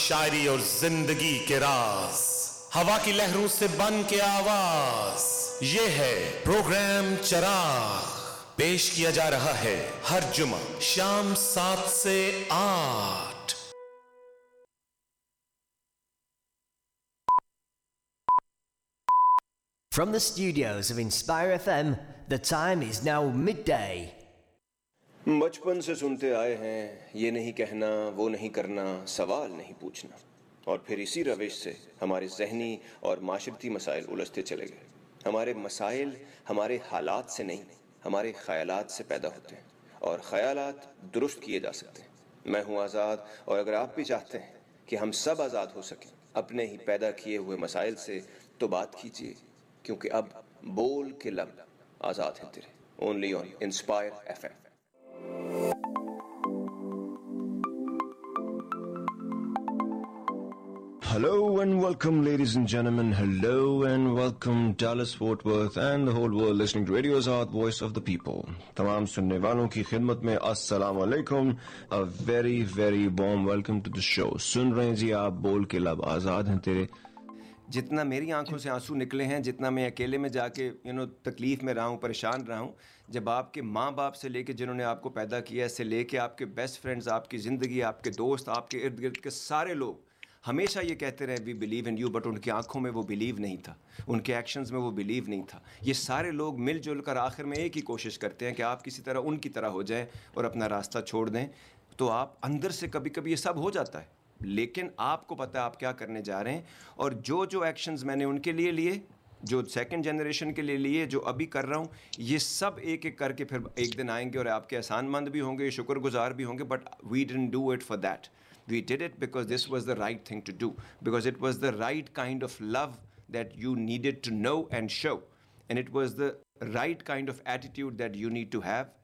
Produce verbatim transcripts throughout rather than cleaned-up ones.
शायरी और जिंदगी के राज, हवा की लहरों से बन के आवाज, ये है प्रोग्राम चराग। पेश किया जा रहा है हर जुमा शाम सात से आठ। From the studios of Inspire F M, the time is now midday. बचपन से सुनते आए हैं, ये नहीं कहना, वो नहीं करना, सवाल नहीं पूछना, और फिर इसी रविश से हमारे ज़हनी और माशरती मसाइल उलझते चले गए। हमारे मसाइल हमारे हालात से नहीं, हमारे ख़यालात से पैदा होते हैं, और ख़यालात दुरुस्त किए जा सकते हैं। मैं हूँ आज़ाद, और अगर आप भी चाहते हैं कि हम सब आज़ाद हो सकें अपने ही पैदा किए हुए मसाइल से, तो बात कीजिए, क्योंकि अब बोल के लब आज़ाद हैं तेरे। Only on inspire F M. Hello and welcome, ladies and gentlemen. Hello and welcome, Dallas, Fort Worth and the whole world listening to Radio Azad, Voice of the People. तमाम सुनने वालों की खिदमत में अस्सलाम वालेकुम. A very very warm welcome to the show. सुन रहे हैं जी आप बोल के लब आज़ाद हैं तेरे. जितना मेरी आंखों से आंसू निकले हैं, जितना मैं अकेले में जाके यू नो तकलीफ़ में रहा हूँ, परेशान रहा हूँ, जब आपके माँ बाप से लेके जिन्होंने आपको पैदा किया, से लेके आपके बेस्ट फ्रेंड्स, आपकी ज़िंदगी, आपके दोस्त, आपके इर्द गिर्द के सारे लोग हमेशा ये कहते रहे we believe in you, but उनकी आंखों में वो बिलीव नहीं था, उनके एक्शंस में वो बिलीव नहीं था। ये सारे लोग मिलजुल कर आखिर में एक ही कोशिश करते हैं कि आप किसी तरह उनकी तरह हो जाएं और अपना रास्ता छोड़ दें। तो आप अंदर से कभी कभी ये सब हो जाता है, लेकिन आपको पता है आप क्या करने जा रहे हैं। और जो जो एक्शंस मैंने उनके लिए लिए, जो सेकंड जनरेशन के लिए लिए, जो अभी कर रहा हूँ, ये सब एक एक करके फिर एक दिन आएंगे और आपके एहसानमंद भी होंगे, शुक्रगुजार भी होंगे। But we didn't do it for that. We did it because this was the right thing to do, because it was the right kind of love that you needed to know and show, and it was the right kind of attitude that you need to have,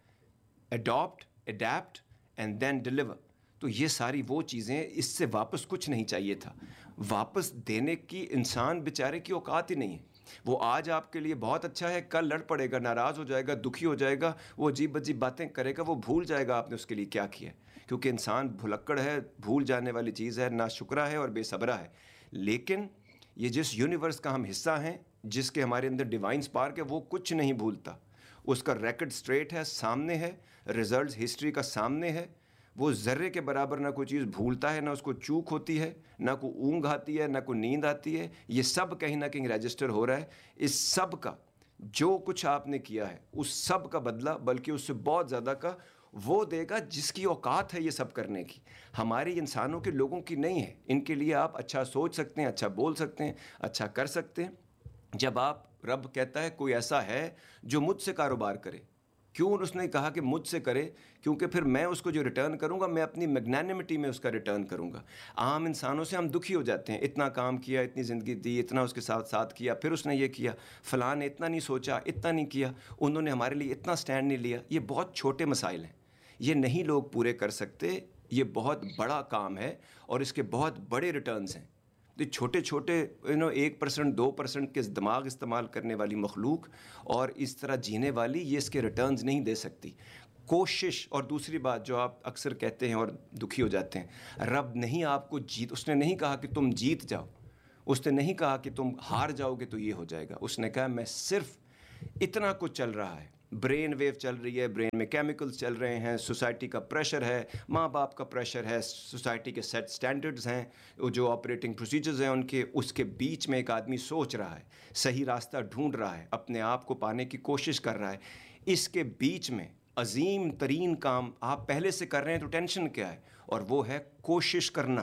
adopt, adapt and then deliver. तो ये सारी वो चीज़ें, इससे वापस कुछ नहीं चाहिए था। वापस देने की इंसान बेचारे की औकात ही नहीं है। वो आज आपके लिए बहुत अच्छा है, कल लड़ पड़ेगा, नाराज़ हो जाएगा, दुखी हो जाएगा, वो अजीब अजीब बातें करेगा, वो भूल जाएगा आपने उसके लिए क्या किया, क्योंकि इंसान भुलक्कड़ है, भूल जाने वाली चीज़ है, नाशुक्रा है और बेसब्रा है। लेकिन ये जिस यूनिवर्स का हम हिस्सा हैं, जिसके हमारे अंदर डिवाइन स्पार्क है, वो कुछ नहीं भूलता। उसका रिकॉर्ड स्ट्रेट है, सामने है, रिजल्ट्स हिस्ट्री का सामने है। वो ज़र्रे के बराबर ना कोई चीज़ भूलता है, ना उसको चूक होती है, ना कोई ऊँघ आती है, ना कोई नींद आती है। ये सब कहीं ना कहीं रजिस्टर हो रहा है। इस सब का जो कुछ आपने किया है, उस सब का बदला, बल्कि उससे बहुत ज़्यादा का, वो देगा जिसकी औकात है ये सब करने की। हमारे इंसानों के, लोगों की नहीं है। इनके लिए आप अच्छा सोच सकते हैं, अच्छा बोल सकते हैं, अच्छा कर सकते हैं। जब आप, रब कहता है कोई ऐसा है जो मुझसे कारोबार करे, क्यों उसने कहा कि मुझसे करे? क्योंकि फिर मैं उसको जो रिटर्न करूंगा, मैं अपनी मैग्नानिमिटी में उसका रिटर्न करूंगा। आम इंसानों से हम दुखी हो जाते हैं, इतना काम किया, इतनी ज़िंदगी दी, इतना उसके साथ साथ किया, फिर उसने ये किया, फ़लाँ ने इतना नहीं सोचा, इतना नहीं किया, उन्होंने हमारे लिए इतना स्टैंड नहीं लिया। ये बहुत छोटे मसाइल हैं, ये नहीं लोग पूरे कर सकते। ये बहुत बड़ा काम है और इसके बहुत बड़े रिटर्न्स हैं। तो छोटे छोटे यू नो एक परसेंट दो परसेंट के दिमाग इस्तेमाल करने वाली मखलूक और इस तरह जीने वाली, ये इसके रिटर्न्स नहीं दे सकती। कोशिश, और दूसरी बात जो आप अक्सर कहते हैं और दुखी हो जाते हैं, रब नहीं आपको जीत, उसने नहीं कहा कि तुम जीत जाओ, उसने नहीं कहा कि तुम हार जाओगे तो ये हो जाएगा। उसने कहा मैं सिर्फ, इतना कुछ चल रहा है, ब्रेन वेव चल रही है, ब्रेन में केमिकल्स चल रहे हैं, सोसाइटी का प्रेशर है, माँ बाप का प्रेशर है, सोसाइटी के सेट स्टैंडर्ड्स हैं, जो ऑपरेटिंग प्रोसीजर्स हैं उनके, उसके बीच में एक आदमी सोच रहा है, सही रास्ता ढूंढ रहा है, अपने आप को पाने की कोशिश कर रहा है। इसके बीच में अजीम तरीन काम आप पहले से कर रहे हैं, तो टेंशन क्या है? और वो है कोशिश करना।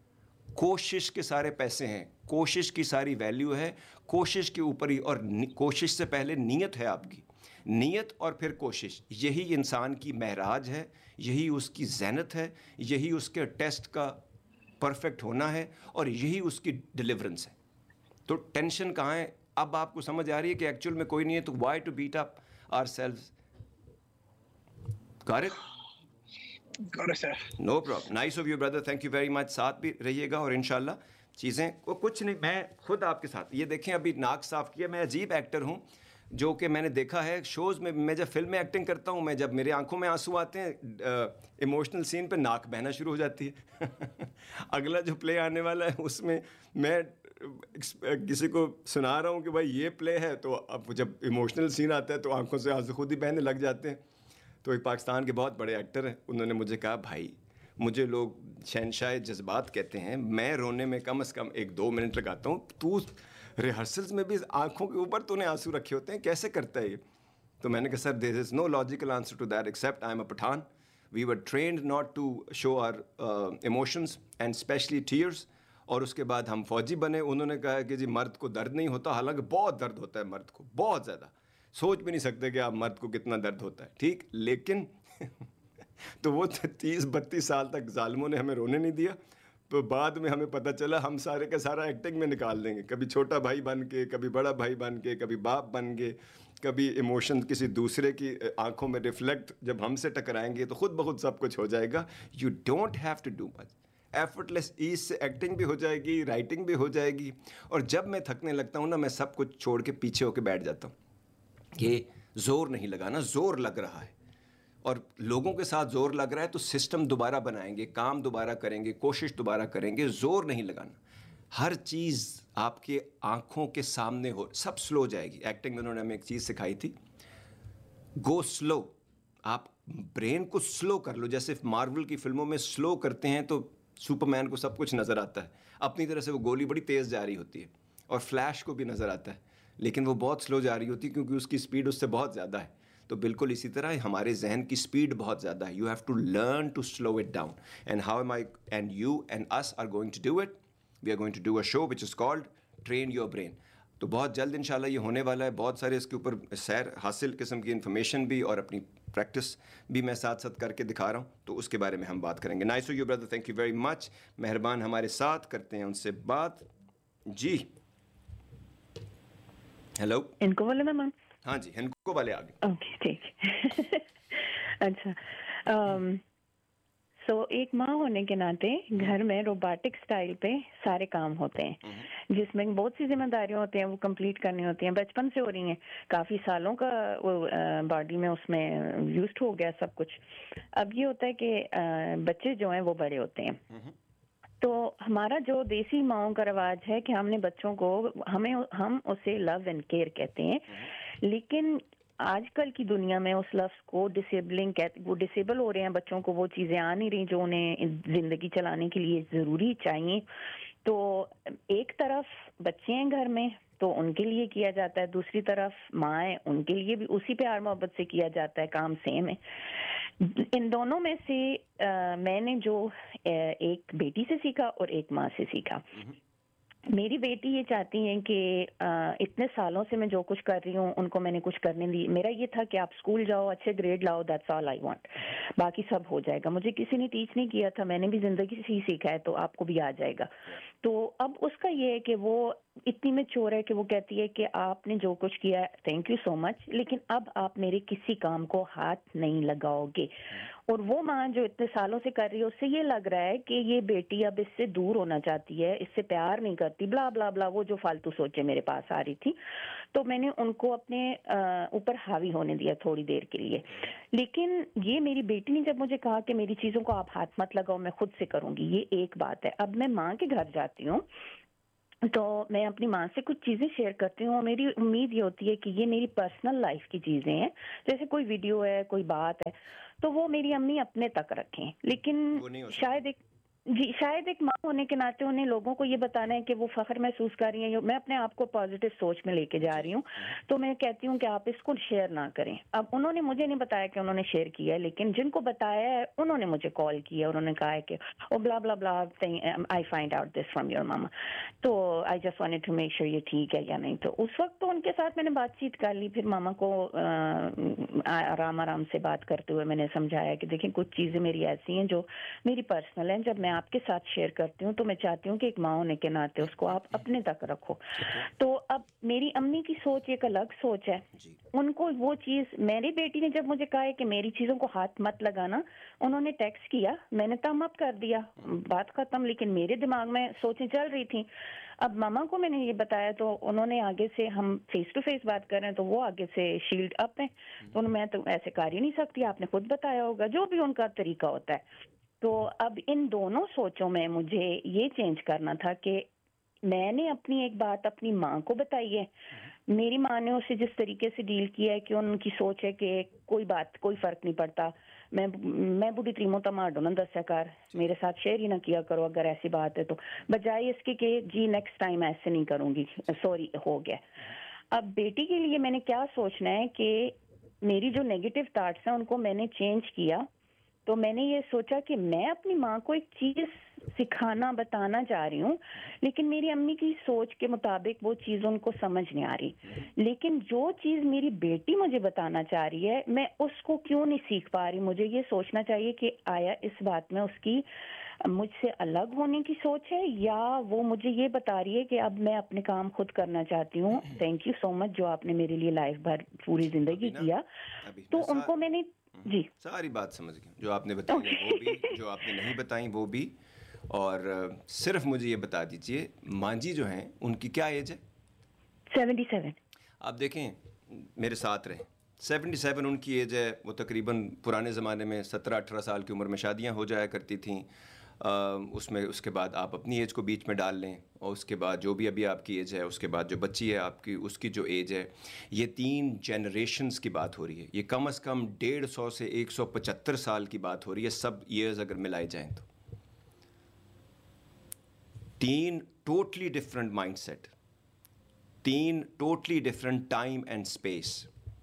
कोशिश के सारे पैसे हैं, कोशिश की सारी वैल्यू है, कोशिश के ऊपर ही। और कोशिश से पहले नीयत है आपकी, नीयत और फिर कोशिश। यही इंसान की महराज है, यही उसकी ज़ैनत है, यही उसके टेस्ट का परफेक्ट होना है, और यही उसकी डिलीवरेंस है। तो टेंशन कहाँ है? अब आपको समझ आ रही है कि एक्चुअल में कोई नहीं है, तो Y to beat up ourselves? Got it? Got it, sir. No problem, nice of you brother, thank you very much. साथ भी रहिएगा और इंशाल्लाह चीज़ें को कुछ नहीं, मैं खुद आपके साथ। ये देखें, अभी नाक साफ़ किया। मैं अजीब एक्टर हूँ, جو کہ میں نے دیکھا ہے شوز میں. میں جب فلم میں ایکٹنگ کرتا ہوں, میں جب میرے آنکھوں میں آنسو آتے ہیں ایموشنل سین پہ, ناک بہنا شروع ہو جاتی ہے. اگلا جو پلے آنے والا ہے اس میں میں کسی کو سنا رہا ہوں کہ بھائی یہ پلے ہے, تو اب جب ایموشنل سین آتا ہے تو آنکھوں سے آنسو خود ہی بہنے لگ جاتے ہیں. تو ایک پاکستان کے بہت بڑے ایکٹر ہیں, انہوں نے مجھے کہا بھائی مجھے لوگ شہنشاہ جذبات کہتے ہیں, میں رونے میں کم از کم ایک دو منٹ لگاتا ہوں, تو ریہرسلز میں بھی آنکھوں کے اوپر تو نے آنسو رکھے ہوتے ہیں, کیسے کرتا ہے یہ؟ تو میں نے کہا سر دیر از نو logical answer to that accept I am a Pathan. We were trend not to show are emotions and especially tears. اور اس کے بعد ہم فوجی بنے. انہوں نے کہا کہ جی مرد کو درد نہیں ہوتا, حالانکہ بہت درد ہوتا ہے مرد کو, بہت زیادہ, سوچ بھی نہیں سکتے کہ آپ مرد کو کتنا درد ہوتا ہے, ٹھیک. لیکن تو وہ تیس بتیس سال تک ظالموں نے ہمیں رونے نہیں دیا. تو بعد میں ہمیں پتہ چلا ہم سارے کا سارا ایکٹنگ میں نکال دیں گے, کبھی چھوٹا بھائی بن کے, کبھی بڑا بھائی بن کے, کبھی باپ بن کے, کبھی ایموشن کسی دوسرے کی آنکھوں میں ریفلیکٹ جب ہم سے ٹکرائیں گے تو خود بخود سب کچھ ہو جائے گا. You don't have to do much, effort less as سے ایکٹنگ بھی ہو جائے گی, رائٹنگ بھی ہو جائے گی. اور جب میں تھکنے لگتا ہوں نا, میں سب کچھ چھوڑ کے پیچھے ہو کے بیٹھ جاتا ہوں کہ زور نہیں لگانا, زور لگ رہا ہے. اور لوگوں کے ساتھ زور لگ رہا ہے تو سسٹم دوبارہ بنائیں گے, کام دوبارہ کریں گے, کوشش دوبارہ کریں گے. زور نہیں لگانا. ہر چیز آپ کے آنکھوں کے سامنے ہو, سب سلو ہو جائے گی. ایکٹنگ میں انہوں نے ہمیں ایک چیز سکھائی تھی, گو سلو. آپ برین کو سلو کر لو, جیسے مارول کی فلموں میں سلو کرتے ہیں تو سپر مین کو سب کچھ نظر آتا ہے, اپنی طرح سے وہ گولی بڑی تیز جا رہی ہوتی ہے, اور فلیش کو بھی نظر آتا ہے, لیکن وہ بہت سلو جا رہی ہوتی ہے کیونکہ اس کی اسپیڈ اس سے بہت زیادہ ہے. تو بالکل اسی طرح ہمارے ذہن کی اسپیڈ بہت زیادہ ہے. You have to learn to slow it down. And how M I and you and us are going to do it. We are going to do a show which is called train your brain. تو بہت جلد انشاءاللہ یہ ہونے والا ہے. بہت سارے اس کے اوپر سیر حاصل قسم کی انفارمیشن بھی اور اپنی پریکٹس بھی میں ساتھ ساتھ کر کے دکھا رہا ہوں, تو اس کے بارے میں ہم بات کریں گے. Nice of you brother, thank you very much. مہربان ہمارے ساتھ کرتے ہیں ان سے بات. جی ہیلو, ان کو بولے نا. ہاں جی, ہن کو والے آگے. اوکے ٹھیک. اچھا, سو ایک ماں ہونے کے ناطے گھر میں روبوٹک سٹائل پہ سارے کام ہوتے ہیں, جس میں بہت سی ذمہ داریاں ہوتی ہیں, وہ کمپلیٹ کرنی ہوتی ہیں, بچپن سے ہو رہی ہیں, کافی سالوں کا وہ باڈی میں اس میں یوزڈ ہو گیا سب کچھ. اب یہ ہوتا ہے کہ بچے جو ہیں وہ بڑے ہوتے ہیں, تو ہمارا جو دیسی ماؤں کا رواج ہے کہ ہم نے بچوں کو, ہمیں ہم اسے لو اینڈ کیئر کہتے ہیں, لیکن آج کل کی دنیا میں اس لفظ کو ڈسیبلنگ کہتے, وہ ڈسیبل ہو رہے ہیں, بچوں کو وہ چیزیں آ نہیں رہی جو انہیں زندگی چلانے کے لیے ضروری چاہیے. تو ایک طرف بچے ہیں گھر میں تو ان کے لیے کیا جاتا ہے, دوسری طرف ماں ہیں ان کے لیے بھی اسی پیار محبت سے کیا جاتا ہے, کام سیم ہے. ان دونوں میں سے میں نے جو ایک بیٹی سے سیکھا اور ایک ماں سے سیکھا. میری بیٹی یہ چاہتی ہیں کہ اتنے سالوں سے میں جو کچھ کر رہی ہوں ان کو میں نے کچھ کرنے دی. میرا یہ تھا کہ آپ اسکول جاؤ, اچھے گریڈ لاؤ, دیٹس آل آئی وانٹ, باقی سب ہو جائے گا. مجھے کسی نے ٹیچ نہیں کیا تھا, میں نے بھی زندگی سے ہی سیکھا ہے, تو آپ کو بھی آ جائے گا. تو اب اس کا یہ ہے کہ وہ اتنی میچور ہے کہ وہ کہتی ہے کہ آپ نے جو کچھ کیا ہے تھینک یو سو مچ, لیکن اب آپ میرے کسی کام کو ہاتھ نہیں لگاؤ گے. اور وہ ماں جو اتنے سالوں سے کر رہی ہے, اس سے یہ لگ رہا ہے کہ یہ بیٹی اب اس سے دور ہونا چاہتی ہے, اس سے پیار نہیں کرتی, بلا بلا بلا, وہ جو فالتو سوچے میرے پاس آ رہی تھی. تو میں نے ان کو اپنے اوپر حاوی ہونے دیا تھوڑی دیر کے لیے. لیکن یہ میری بیٹی نے جب مجھے کہا کہ میری چیزوں کو آپ ہاتھ مت لگاؤ, میں خود سے کروں گی, یہ ایک بات ہے. اب میں ماں کے گھر جاتی ہوں تو میں اپنی ماں سے کچھ چیزیں شیئر کرتی ہوں, اور میری امید یہ ہوتی ہے کہ یہ میری پرسنل لائف کی چیزیں ہیں, جیسے کوئی ویڈیو ہے, کوئی بات ہے, تو وہ میری امی اپنے تک رکھیں. لیکن شاید ایک جی شاید ایک ماں ہونے کے ناطے انہیں لوگوں کو یہ بتانا ہے کہ وہ فخر محسوس کر رہی ہیں, میں اپنے آپ کو پازیٹیو سوچ میں لے کے جا رہی ہوں, تو میں کہتی ہوں کہ آپ اس کو شیئر نہ کریں. اب انہوں نے مجھے نہیں بتایا کہ انہوں نے شیئر کیا ہے, لیکن جن کو بتایا ہے انہوں نے مجھے کال کیا اور انہوں نے کہا ہے کہ او بلا بلا بلا I find out this from your ماما, تو I just wanted to make sure یہ ٹھیک ہے یا نہیں. تو اس وقت تو ان کے ساتھ میں نے بات چیت کر لی. پھر ماما کو آرام آرام سے بات کرتے ہوئے میں نے سمجھایا کہ دیکھیں کچھ چیزیں میری ایسی ہیں جو میری پرسنل ہیں, جب میں آپ کے ساتھ شیئر کرتی ہوں تو میں چاہتی ہوں کہ ایک ماں ہونے کے ناطے اس کو آپ اپنے تک رکھو. تو اب میری امی کی سوچ ایک الگ سوچ ہے, ان کو وہ چیز, میری بیٹی نے جب مجھے کہا ہے کہ میری چیزوں کو ہاتھ مت لگانا, انہوں نے ٹیکسٹ کیا, میں نے تم اپ کر دیا, بات ختم. لیکن میرے دماغ میں سوچیں چل رہی تھیں. اب ماما کو میں نے یہ بتایا تو انہوں نے آگے سے, ہم فیس ٹو فیس بات کر رہے ہیں تو وہ آگے سے شیلڈ اپ ہیں, تو میں تو ایسے کر ہی نہیں سکتی, آپ نے خود بتایا ہوگا, جو بھی ان کا طریقہ ہوتا ہے. تو اب ان دونوں سوچوں میں مجھے یہ چینج کرنا تھا کہ میں نے اپنی ایک بات اپنی ماں کو بتائی ہے, میری ماں نے اسے جس طریقے سے ڈیل کیا ہے کہ ان کی سوچ ہے کہ کوئی بات, کوئی فرق نہیں پڑتا, میں میں بڑی تریمو تماڈو نہ دسیا کر, میرے ساتھ شیئر ہی نہ کیا کرو اگر ایسی بات ہے تو, بجائے اس کے کہ جی نیکسٹ ٹائم ایسے نہیں کروں گی, سوری ہو گیا. اب بیٹی کے لیے میں نے کیا سوچنا ہے کہ میری جو نیگیٹو تھاٹس ہیں ان کو میں نے چینج کیا. تو میں نے یہ سوچا کہ میں اپنی ماں کو ایک چیز سکھانا بتانا چاہ رہی ہوں, لیکن میری امی کی سوچ کے مطابق وہ چیز ان کو سمجھ نہیں آ رہی. لیکن جو چیز میری بیٹی مجھے بتانا چاہ رہی ہے میں اس کو کیوں نہیں سیکھ پا رہی. مجھے یہ سوچنا چاہیے کہ آیا اس بات میں اس کی مجھ سے الگ ہونے کی سوچ ہے, یا وہ مجھے یہ بتا رہی ہے کہ اب میں اپنے کام خود کرنا چاہتی ہوں. تھینک یو سو مچ جو آپ نے میرے لیے لائف بھر پوری زندگی کیا. تو ان کو میں نے جی ساری بات سمجھ گیا جو آپ نے بتائی ہے وہ بھی, جو آپ نے نہیں بتائیں وہ بھی. اور صرف مجھے یہ بتا دیجئے ماں جی جو ہیں ان کی کیا ایج ہے؟ Seventy seven. آپ دیکھیں میرے ساتھ رہیں, سیونٹی سیون ان کی ایج ہے. وہ تقریباً پرانے زمانے میں سترہ اٹھارہ سال کی عمر میں شادیاں ہو جایا کرتی تھیں. اس میں اس کے بعد آپ اپنی ایج کو بیچ میں ڈال لیں, اور اس کے بعد جو بھی ابھی آپ کی ایج ہے, اس کے بعد جو بچی ہے آپ کی اس کی جو ایج ہے, یہ تین جنریشنز کی بات ہو رہی ہے. یہ کم از کم ڈیڑھ سو سے ایک سو پچہتر سال کی بات ہو رہی ہے, سب ایئرز اگر ملائے جائیں تو. تین ٹوٹلی ڈفرینٹ مائنڈ سیٹ, تین totally different time and space.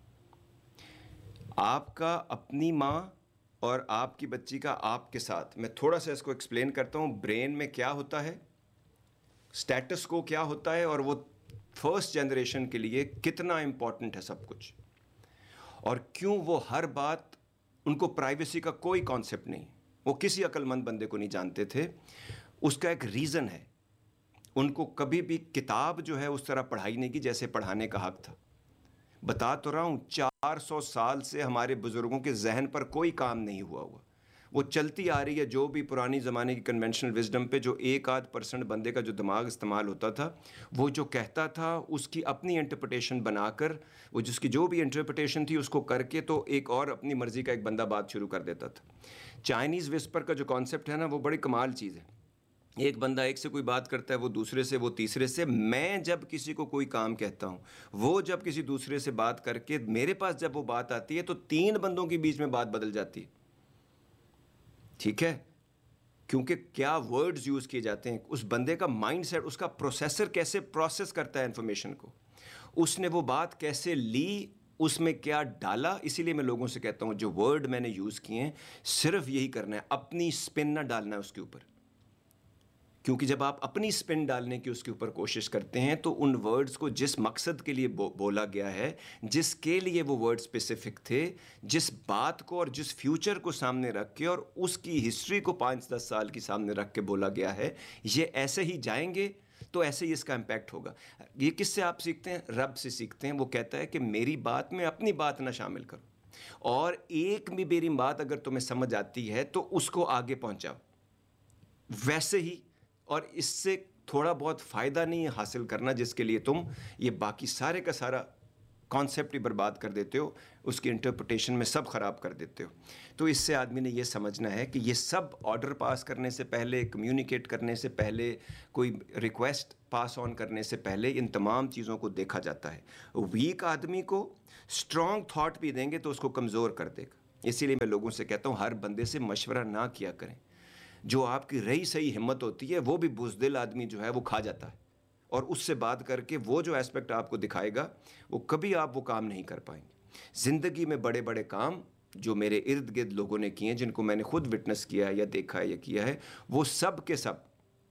آپ کا اپنی ماں اور آپ کی بچی کا آپ کے ساتھ, میں تھوڑا سا اس کو ایکسپلین کرتا ہوں. برین میں کیا ہوتا ہے, اسٹیٹس کو کیا ہوتا ہے, اور وہ فرسٹ جنریشن کے لیے کتنا امپورٹنٹ ہے سب کچھ, اور کیوں وہ ہر بات, ان کو پرائیویسی کا کوئی کانسیپٹ نہیں, وہ کسی عقل مند بندے کو نہیں جانتے تھے. اس کا ایک ریزن ہے, ان کو کبھی بھی کتاب جو ہے اس طرح پڑھائی نہیں کی جیسے پڑھانے کا حق تھا. بتا تو رہا ہوں چار سو سال سے ہمارے بزرگوں کے ذہن پر کوئی کام نہیں ہوا ہوا, وہ چلتی آ رہی ہے. جو بھی پرانی زمانے کی کنونشنل وزڈم پہ جو ایک آدھ پرسنٹ بندے کا جو دماغ استعمال ہوتا تھا, وہ جو کہتا تھا اس کی اپنی انٹرپریٹیشن بنا کر, وہ جس کی جو بھی انٹرپریٹیشن تھی اس کو کر کے تو ایک اور اپنی مرضی کا ایک بندہ بات شروع کر دیتا تھا. چائنیز وسپر کا جو کانسیپٹ ہے نا, وہ بڑی کمال چیز ہے. ایک بندہ ایک سے کوئی بات کرتا ہے, وہ دوسرے سے, وہ تیسرے سے. میں جب کسی کو کوئی کام کہتا ہوں, وہ جب کسی دوسرے سے بات کر کے میرے پاس جب وہ بات آتی ہے تو تین بندوں کے بیچ میں بات بدل جاتی ہے. ٹھیک ہے, کیونکہ کیا ورڈز یوز کیے جاتے ہیں, اس بندے کا مائنڈ سیٹ, اس کا پروسیسر کیسے پروسیس کرتا ہے انفارمیشن کو, اس نے وہ بات کیسے لی, اس میں کیا ڈالا. اسی لیے میں لوگوں سے کہتا ہوں جو ورڈ میں نے یوز کیے ہیں صرف یہی کرنا ہے, اپنی اسپن نہ ڈالنا ہے اس کے اوپر. کیونکہ جب آپ اپنی اسپن ڈالنے کی اس کے اوپر کوشش کرتے ہیں تو ان ورڈز کو جس مقصد کے لیے بولا گیا ہے, جس کے لیے وہ ورڈ اسپیسیفک تھے, جس بات کو اور جس فیوچر کو سامنے رکھ کے اور اس کی ہسٹری کو پانچ دس سال کی سامنے رکھ کے بولا گیا ہے, یہ ایسے ہی جائیں گے تو ایسے ہی اس کا امپیکٹ ہوگا. یہ کس سے آپ سیکھتے ہیں؟ رب سے سیکھتے ہیں. وہ کہتا ہے کہ میری بات میں اپنی بات نہ شامل کرو, اور ایک بھی میری بات اگر تمہیں سمجھ آتی ہے تو اس کو آگے پہنچاؤ ویسے ہی, اور اس سے تھوڑا بہت فائدہ نہیں حاصل کرنا جس کے لیے تم یہ باقی سارے کا سارا کانسیپٹ ہی برباد کر دیتے ہو, اس کی انٹرپریٹیشن میں سب خراب کر دیتے ہو. تو اس سے آدمی نے یہ سمجھنا ہے کہ یہ سب آرڈر پاس کرنے سے پہلے, کمیونیکیٹ کرنے سے پہلے, کوئی ریکویسٹ پاس آن کرنے سے پہلے ان تمام چیزوں کو دیکھا جاتا ہے. ویک آدمی کو اسٹرانگ تھاٹ بھی دیں گے تو اس کو کمزور کر دے گا. اسی لیے میں لوگوں سے کہتا ہوں ہر بندے سے مشورہ نہ کیا کریں. جو آپ کی رہی صحیح ہمت ہوتی ہے وہ بھی بزدل آدمی جو ہے وہ کھا جاتا ہے, اور اس سے بات کر کے وہ جو ایسپیکٹ آپ کو دکھائے گا وہ کبھی آپ وہ کام نہیں کر پائیں گے. زندگی میں بڑے بڑے کام جو میرے ارد گرد لوگوں نے کیے ہیں, جن کو میں نے خود وٹنس کیا ہے یا دیکھا ہے یا کیا ہے, وہ سب کے سب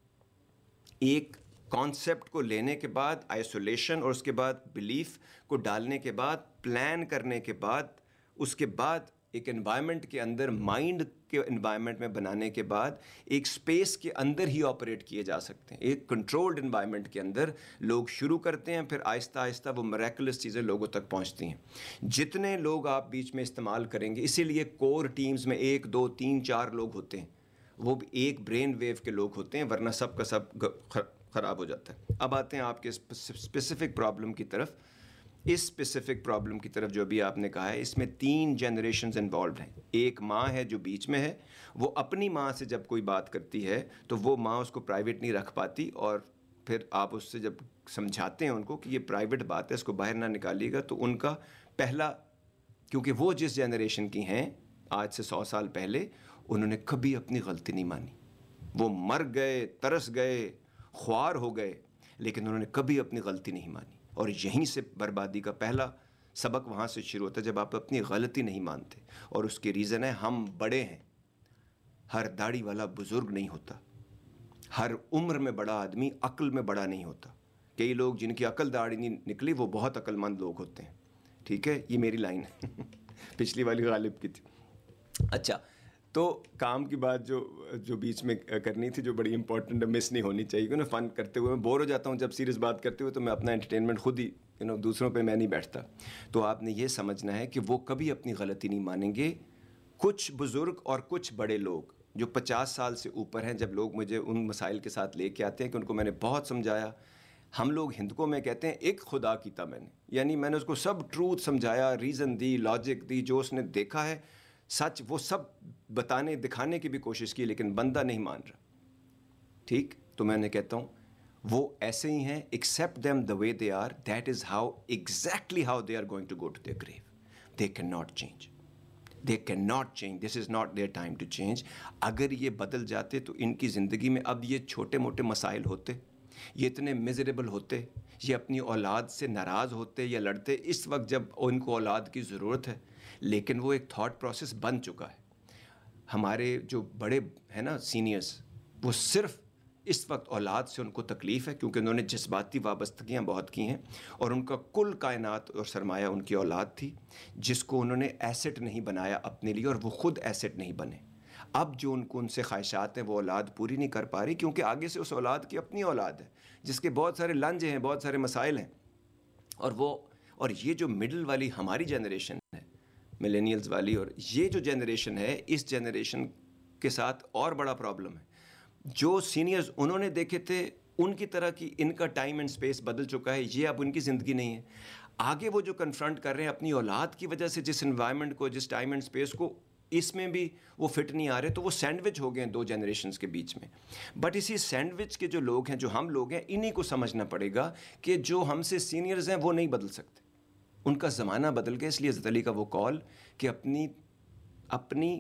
ایک کانسیپٹ کو لینے کے بعد, آئسولیشن اور اس کے بعد بلیف کو ڈالنے کے بعد, پلان کرنے کے بعد, اس کے بعد ایک انوائرمنٹ کے اندر مائنڈ کے انوائرمنٹ میں بنانے کے بعد ایک سپیس کے اندر ہی آپریٹ کیے جا سکتے ہیں. ایک کنٹرولڈ انوائرمنٹ کے اندر لوگ شروع کرتے ہیں, پھر آہستہ آہستہ وہ میریکلس چیزیں لوگوں تک پہنچتی ہیں. جتنے لوگ آپ بیچ میں استعمال کریں گے, اسی لیے کور ٹیمز میں ایک دو تین چار لوگ ہوتے ہیں, وہ بھی ایک برین ویو کے لوگ ہوتے ہیں, ورنہ سب کا سب خراب ہو جاتا ہے. اب آتے ہیں آپ کے اسپیسیفک پرابلم کی طرف. اس اسپیسیفک پرابلم کی طرف جو بھی آپ نے کہا ہے, اس میں تین جنریشنز انوالوڈ ہیں. ایک ماں ہے جو بیچ میں ہے, وہ اپنی ماں سے جب کوئی بات کرتی ہے تو وہ ماں اس کو پرائیویٹ نہیں رکھ پاتی, اور پھر آپ اس سے جب سمجھاتے ہیں ان کو کہ یہ پرائیویٹ بات ہے, اس کو باہر نہ نکالیے گا, تو ان کا پہلا, کیونکہ وہ جس جنریشن کی ہیں آج سے سو سال پہلے, انہوں نے کبھی اپنی غلطی نہیں مانی. وہ مر گئے, ترس گئے, خوار ہو گئے, لیکن انہوں نے کبھی اپنی غلطی نہیں مانی. اور یہیں سے بربادی کا پہلا سبق وہاں سے شروع ہوتا ہے, جب آپ اپنی غلطی نہیں مانتے. اور اس کی ریزن ہے ہم بڑے ہیں. ہر داڑھی والا بزرگ نہیں ہوتا, ہر عمر میں بڑا آدمی عقل میں بڑا نہیں ہوتا. کئی لوگ جن کی عقل داڑھی نہیں نکلی وہ بہت عقل مند لوگ ہوتے ہیں. ٹھیک ہے, یہ میری لائن ہے, پچھلی والی غالب کی تھی. اچھا, تو کام کی بات جو جو بیچ میں کرنی تھی, جو بڑی امپورٹنٹ مس نہیں ہونی چاہیے, کیونکہ فن کرتے ہوئے میں بور ہو جاتا ہوں جب سیریس بات کرتے ہوئے, تو میں اپنا انٹرٹینمنٹ خود ہی یو نو دوسروں پہ میں نہیں بیٹھتا. تو آپ نے یہ سمجھنا ہے کہ وہ کبھی اپنی غلطی نہیں مانیں گے. کچھ بزرگ اور کچھ بڑے لوگ جو پچاس سال سے اوپر ہیں, جب لوگ مجھے ان مسائل کے ساتھ لے کے آتے ہیں کہ ان کو میں نے بہت سمجھایا, ہم لوگ ہندکوں میں کہتے ہیں ایک خدا کیتا میں نے, یعنی میں نے اس کو سب ٹروتھ سمجھایا, ریزن دی, لاجک دی, جو اس نے دیکھا ہے سچ وہ سب بتانے دکھانے کی بھی کوشش کی, لیکن بندہ نہیں مان رہا. ٹھیک, تو میں نے کہتا ہوں وہ ایسے ہی ہیں, accept them the way they are, that is how exactly how they are going to go to their گریو. They can not change, they can not change, this is not their time to change. اگر یہ بدل جاتے تو ان کی زندگی میں اب یہ چھوٹے موٹے مسائل ہوتے, یہ اتنے میزریبل ہوتے, یہ اپنی اولاد سے ناراض ہوتے یا لڑتے اس وقت جب ان کو اولاد کی ضرورت ہے. لیکن وہ ایک تھاٹ پروسیس بن چکا ہے. ہمارے جو بڑے ہیں نا سینئرز, وہ صرف اس وقت اولاد سے ان کو تکلیف ہے, کیونکہ انہوں نے جذباتی وابستگیاں بہت کی ہیں, اور ان کا کل کائنات اور سرمایہ ان کی اولاد تھی, جس کو انہوں نے ایسٹ نہیں بنایا اپنے لیے, اور وہ خود ایسٹ نہیں بنے. اب جو ان کو ان سے خواہشات ہیں وہ اولاد پوری نہیں کر پا رہی, کیونکہ آگے سے اس اولاد کی اپنی اولاد ہے جس کے بہت سارے لنجے ہیں, بہت سارے مسائل ہیں. اور وہ اور یہ جو مڈل والی ہماری جنریشن ہے, ملینیلز والی, اور یہ جو جنریشن ہے, اس جنریشن کے ساتھ اور بڑا پرابلم ہے. جو سینئرز انہوں نے دیکھے تھے ان کی طرح کی ان کا ٹائم اینڈ اسپیس بدل چکا ہے, یہ اب ان کی زندگی نہیں ہے. آگے وہ جو کنفرنٹ کر رہے ہیں اپنی اولاد کی وجہ سے جس انوائرمنٹ کو, جس ٹائم اینڈ اسپیس کو, اس میں بھی وہ فٹ نہیں آ رہے, تو وہ سینڈوچ ہو گئے ہیں دو جنریشنز کے بیچ میں. بٹ اسی سینڈوچ کے جو لوگ ہیں, جو ہم لوگ ہیں, انہی کو سمجھنا پڑے گا کہ جو ہم سے سینئرز ہیں وہ نہیں بدل سکتے, ان کا زمانہ بدل گیا. اس لیے حضرت علی کا وہ کال کہ اپنی اپنی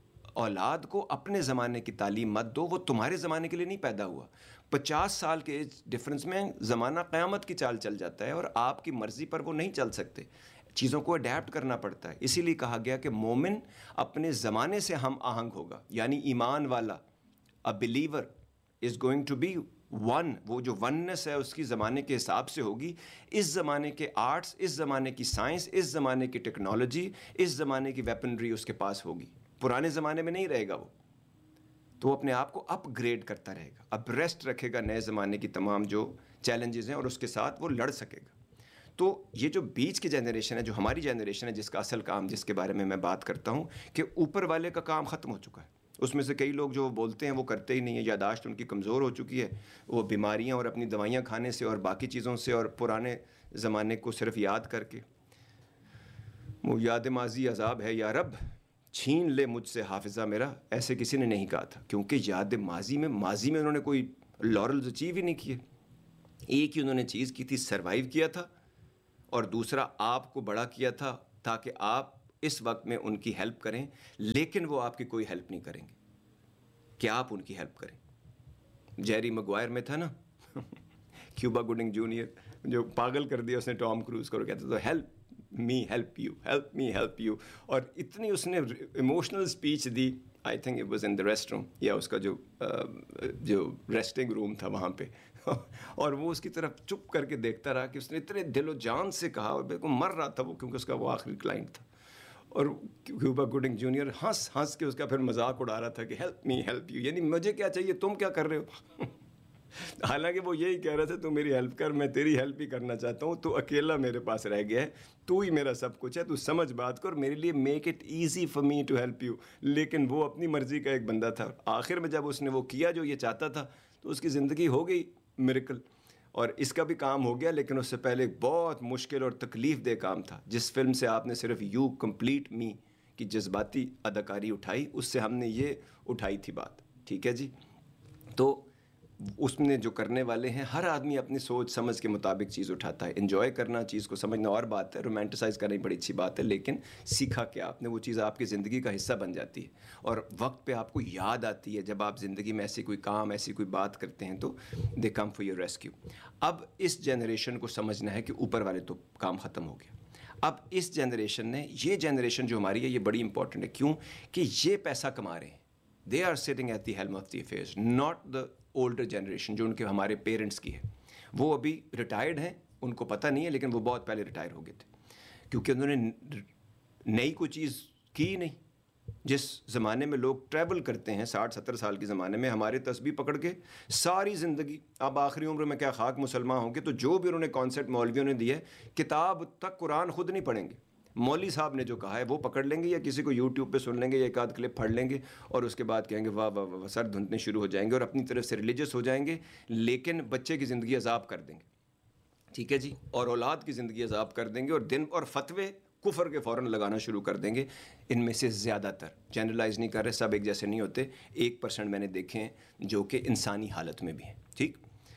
اولاد کو اپنے زمانے کی تعلیم مت دو, وہ تمہارے زمانے کے لیے نہیں پیدا ہوا. پچاس سال کے ایج ڈفرینس میں زمانہ قیامت کی چال چل جاتا ہے, اور آپ کی مرضی پر وہ نہیں چل سکتے, چیزوں کو اڈیپٹ کرنا پڑتا ہے. اسی لیے کہا گیا کہ مومن اپنے زمانے سے ہم آہنگ ہوگا, یعنی ایمان والا, a believer is going to be one, وہ جو وننس ہے اس کی زمانے کے حساب سے ہوگی. اس زمانے کے آرٹس, اس زمانے کی سائنس, اس زمانے کی ٹیکنالوجی, اس زمانے کی ویپنری اس کے پاس ہوگی. پرانے زمانے میں نہیں رہے گا وہ, تو وہ اپنے آپ کو اپ گریڈ کرتا رہے گا, اب ریسٹ رکھے گا نئے زمانے کی تمام جو چیلنجز ہیں, اور اس کے ساتھ وہ لڑ سکے گا. تو یہ جو بیچ کی جنریشن ہے, جو ہماری جنریشن ہے, جس کا اصل کام, جس کے بارے میں میں بات کرتا ہوں کہ اوپر والے کا کام ختم ہو چکا ہے. اس میں سے کئی لوگ جو بولتے ہیں وہ کرتے ہی نہیں ہیں, یاداشت ان کی کمزور ہو چکی ہے, وہ بیماریاں اور اپنی دوائیاں کھانے سے اور باقی چیزوں سے, اور پرانے زمانے کو صرف یاد کر کے, وہ یاد ماضی عذاب ہے یا رب, چھین لے مجھ سے حافظہ میرا, ایسے کسی نے نہیں کہا تھا. کیونکہ یاد ماضی میں ماضی میں انہوں نے کوئی لورلز اچیو ہی نہیں کیے. ایک ہی انہوں نے چیز کی تھی, سروائیو کیا تھا, اور دوسرا آپ کو بڑا کیا تھا تاکہ آپ اس وقت میں ان کی ہیلپ کریں, لیکن وہ آپ کی کوئی ہیلپ نہیں کریں گے کہ آپ ان کی ہیلپ کریں. جیری مگوائر میں تھا نا کیوبا گوڈنگ جونیئر, جو پاگل کر دیا اس نے ٹام کروز کو, کہتے تو help me help you, help me help you, اور اتنی اس نے emotional speech the. I think it was in the rest room, یا اس کا جو جو ریسٹنگ روم تھا وہاں پہ, اور وہ اس کی طرف چپ کر کے دیکھتا رہا کہ اس نے اتنے دل و جان سے کہا, اور بالکل مر رہا تھا وہ, کیونکہ اس کا وہ آخری کلائنٹ تھا. اور کیوبا گوڈنگ جونیئر ہنس ہنس کے اس کا پھر مذاق اڑا رہا تھا کہ ہیلپ می ہیلپ یو، یعنی مجھے کیا چاہیے، تم کیا کر رہے ہو. حالانکہ وہ یہی کہہ رہا تھا تو میری ہیلپ کر، میں تیری ہیلپ بھی کرنا چاہتا ہوں، تو اکیلا میرے پاس رہ گیا ہے، تو ہی میرا سب کچھ ہے، تو سمجھ بات کر میرے لیے، make it easy for me to help you. لیکن وہ اپنی مرضی کا ایک بندہ تھا. آخر میں جب اس نے وہ کیا جو یہ چاہتا تھا تو اس کی زندگی ہو گئی میریکل، اور اس کا بھی کام ہو گیا. لیکن اس سے پہلے ایک بہت مشکل اور تکلیف دہ کام تھا. جس فلم سے آپ نے صرف یو کمپلیٹ می کی جذباتی اداکاری اٹھائی، اس سے ہم نے یہ اٹھائی تھی بات. ٹھیک ہے جی. تو اس میں جو کرنے والے ہیں، ہر آدمی اپنی سوچ سمجھ کے مطابق چیز اٹھاتا ہے. انجوائے کرنا، چیز کو سمجھنا اور بات ہے، رومانٹیسائز کرنا بڑی اچھی بات ہے، لیکن سیکھا کیا آپ نے، وہ چیز آپ کی زندگی کا حصہ بن جاتی ہے اور وقت پہ آپ کو یاد آتی ہے. جب آپ زندگی میں ایسی کوئی کام، ایسی کوئی بات کرتے ہیں تو دے کم فار یور ریسکیو. اب اس جنریشن کو سمجھنا ہے کہ اوپر والے تو کام ختم ہو گیا. اب اس جنریشن نے، یہ جنریشن جو ہماری ہے یہ بڑی امپورٹنٹ ہے. کیوں کہ یہ پیسہ کما رہے ہیں. They are sitting at the helm of the affairs, not the older generation جو ان کے ہمارے پیرنٹس کی ہے. وہ ابھی ریٹائرڈ ہیں، ان کو پتہ نہیں ہے، لیکن وہ بہت پہلے ریٹائر ہو گئے تھے کیونکہ انہوں نے نئی کوئی چیز کی نہیں. جس زمانے میں لوگ ٹریول کرتے ہیں ساٹھ ستر سال کے زمانے میں، ہمارے تسبیح پکڑ کے ساری زندگی، اب آخری عمر میں کیا خاک مسلمان ہوں گے، تو جو بھی انہوں نے کانسیپٹ مولویوں نے دیا ہے، کتاب تک قرآن خود نہیں پڑھیں گے، مولوی صاحب نے جو کہا ہے وہ پکڑ لیں گے، یا کسی کو یوٹیوب پہ سن لیں گے یا ایک آدھ کلپ پڑھ لیں گے، اور اس کے بعد کہیں گے واہ واہ واہ، سر دھنتنے شروع ہو جائیں گے اور اپنی طرف سے ریلیجس ہو جائیں گے، لیکن بچے کی زندگی عذاب کر دیں گے. ٹھیک ہے جی. اور اولاد کی زندگی عذاب کر دیں گے، اور دن اور فتوے کفر کے فوراً لگانا شروع کر دیں گے. ان میں سے زیادہ تر، جنرلائز نہیں کر رہے، سب ایک جیسے نہیں ہوتے، ایک پرسنٹ میں نے دیکھے ہیں جو کہ انسانی حالت میں بھی ہیں. ٹھیک.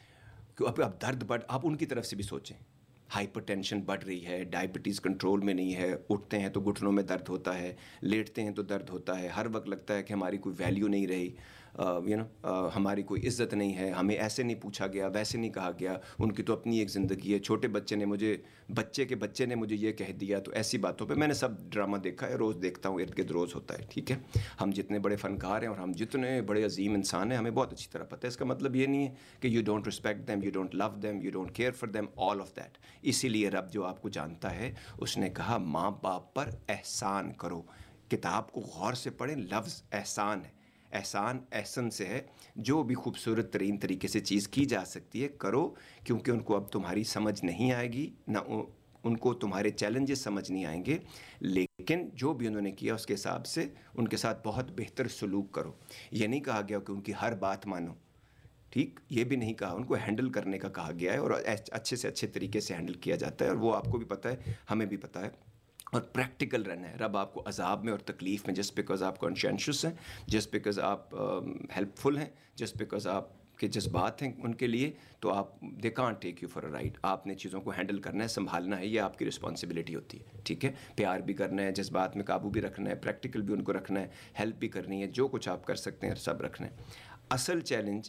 کہ اب اب درد بڑھ، آپ ان کی طرف سے بھی سوچیں. ہائپر ٹینشن بڑھ رہی ہے، ڈائبٹیز کنٹرول میں نہیں ہے، اٹھتے ہیں تو گھٹنوں میں درد ہوتا ہے، لیٹتے ہیں تو درد ہوتا ہے، ہر وقت لگتا ہے کہ ہماری کوئی ویلیو نہیں رہی، یو نو ہماری کوئی عزت نہیں ہے، ہمیں ایسے نہیں پوچھا گیا، ویسے نہیں کہا گیا، ان کی تو اپنی ایک زندگی ہے. چھوٹے بچے نے مجھے، بچے کے بچے نے مجھے یہ کہہ دیا. تو ایسی باتوں پہ میں نے سب ڈرامہ دیکھا ہے، روز دیکھتا ہوں، ارد گرد روز ہوتا ہے. ٹھیک ہے. ہم جتنے بڑے فنکار ہیں اور ہم جتنے بڑے عظیم انسان ہیں، ہمیں بہت اچھی طرح پتہ ہے. اس کا مطلب یہ نہیں ہے کہ you don't respect them, you don't love them, you don't care for them, all of that. اسی لیے رب جو آپ کو جانتا ہے، اس نے کہا ماں باپ پر احسان کرو. کتاب کو غور سے پڑھیں، لفظ احسان ہے. احسان احسن سے ہے. جو بھی خوبصورت ترین طریقے سے چیز کی جا سکتی ہے کرو، کیونکہ ان کو اب تمہاری سمجھ نہیں آئے گی، نہ ان کو تمہارے چیلنجز سمجھ نہیں آئیں گے، لیکن جو بھی انہوں نے کیا اس کے حساب سے ان کے ساتھ بہت بہتر سلوک کرو. یہ نہیں کہا گیا کہ ان کی ہر بات مانو. ٹھیک. یہ بھی نہیں کہا، ان کو ہینڈل کرنے کا کہا گیا ہے، اور اچھے سے اچھے طریقے سے ہینڈل کیا جاتا ہے، اور وہ آپ کو بھی پتہ ہے، ہمیں بھی پتہ ہے. اور پریکٹیکل رہنا ہے. رب آپ کو عذاب میں اور تکلیف میں، جس بیکاز آپ کانشینشیس ہیں، جس بیکاز آپ ہیلپ فل ہیں، جس بیکاز آپ کے جذبات ہیں ان کے لیے، تو آپ they can't take you for a ride. آپ نے چیزوں کو ہینڈل کرنا ہے، سنبھالنا ہے، یہ آپ کی رسپانسبلٹی ہوتی ہے. ٹھیک ہے. پیار بھی کرنا ہے، جذبات میں قابو بھی رکھنا ہے، پریکٹیکل بھی ان کو رکھنا ہے، ہیلپ بھی کرنی ہے، جو کچھ آپ کر سکتے ہیں سب رکھنا ہے. اصل چیلنج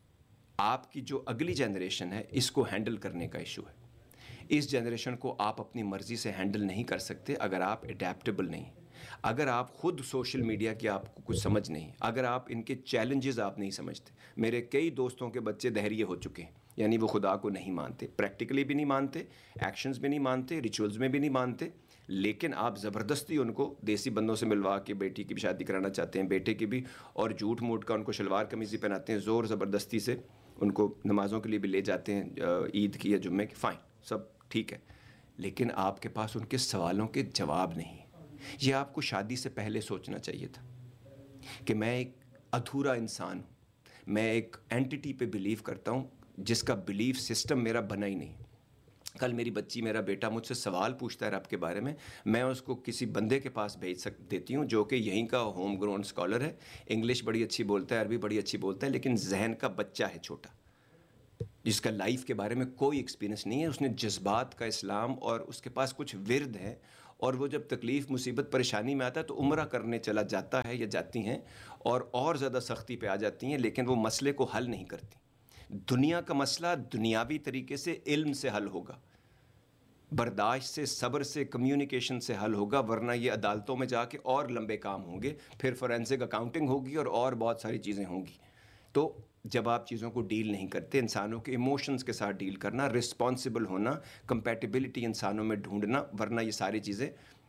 آپ کی جو اگلی جنریشن ہے، اس کو ہینڈل کرنے کا ایشو ہے. اس جنریشن کو آپ اپنی مرضی سے ہینڈل نہیں کر سکتے اگر آپ اڈیپٹیبل نہیں، اگر آپ خود سوشل میڈیا کی آپ کو کچھ سمجھ نہیں، اگر آپ ان کے چیلنجز آپ نہیں سمجھتے. میرے کئی دوستوں کے بچے دہریے ہو چکے ہیں، یعنی وہ خدا کو نہیں مانتے، پریکٹیکلی بھی نہیں مانتے، ایکشنز بھی نہیں مانتے، ریچولز میں بھی نہیں مانتے، لیکن آپ زبردستی ان کو دیسی بندوں سے ملوا کے بیٹی کی بھی شادی کرانا چاہتے ہیں، بیٹے کی بھی، اور جھوٹ موٹ کا ان کو شلوار قمیضی پہناتے ہیں، زور زبردستی سے ان کو نمازوں کے لیے بھی لے جاتے ہیں، عید کی یا جمعے کی. فائن، سب ٹھیک ہے، لیکن آپ کے پاس ان کے سوالوں کے جواب نہیں. یہ آپ کو شادی سے پہلے سوچنا چاہیے تھا کہ میں ایک ادھورا انسان ہوں، میں ایک اینٹیٹی پہ بلیو کرتا ہوں جس کا بلیف سسٹم میرا بنا ہی نہیں. کل میری بچی، میرا بیٹا مجھ سے سوال پوچھتا ہے رب کے بارے میں، میں اس کو کسی بندے کے پاس بھیج سک دیتی ہوں جو کہ یہیں کا ہوم گرون اسکالر ہے، انگلش بڑی اچھی بولتا ہے، عربی بڑی اچھی بولتا ہے، لیکن ذہن کا بچہ ہے چھوٹا، جس کا لائف کے بارے میں کوئی ایکسپیرینس نہیں ہے. اس نے جذبات کا اسلام، اور اس کے پاس کچھ ورد ہے، اور وہ جب تکلیف مصیبت پریشانی میں آتا ہے تو عمرہ کرنے چلا جاتا ہے یا جاتی ہیں، اور اور زیادہ سختی پہ آ جاتی ہیں، لیکن وہ مسئلے کو حل نہیں کرتی. دنیا کا مسئلہ دنیاوی طریقے سے علم سے حل ہوگا، برداشت سے، صبر سے، کمیونیکیشن سے حل ہوگا، ورنہ یہ عدالتوں میں جا کے اور لمبے کام ہوں گے، پھر فورینسک اکاؤنٹنگ ہوگی اور اور بہت ساری چیزیں ہوں گی. تو جب آپ چیزوں کو ڈیل نہیں کرتے، انسانوں کے ایموشنز کے ساتھ ڈیل کرنا، رسپانسبل ہونا، کمپیٹیبلٹی انسانوں میں ڈھونڈنا، ورنہ یہ ساری چیزیں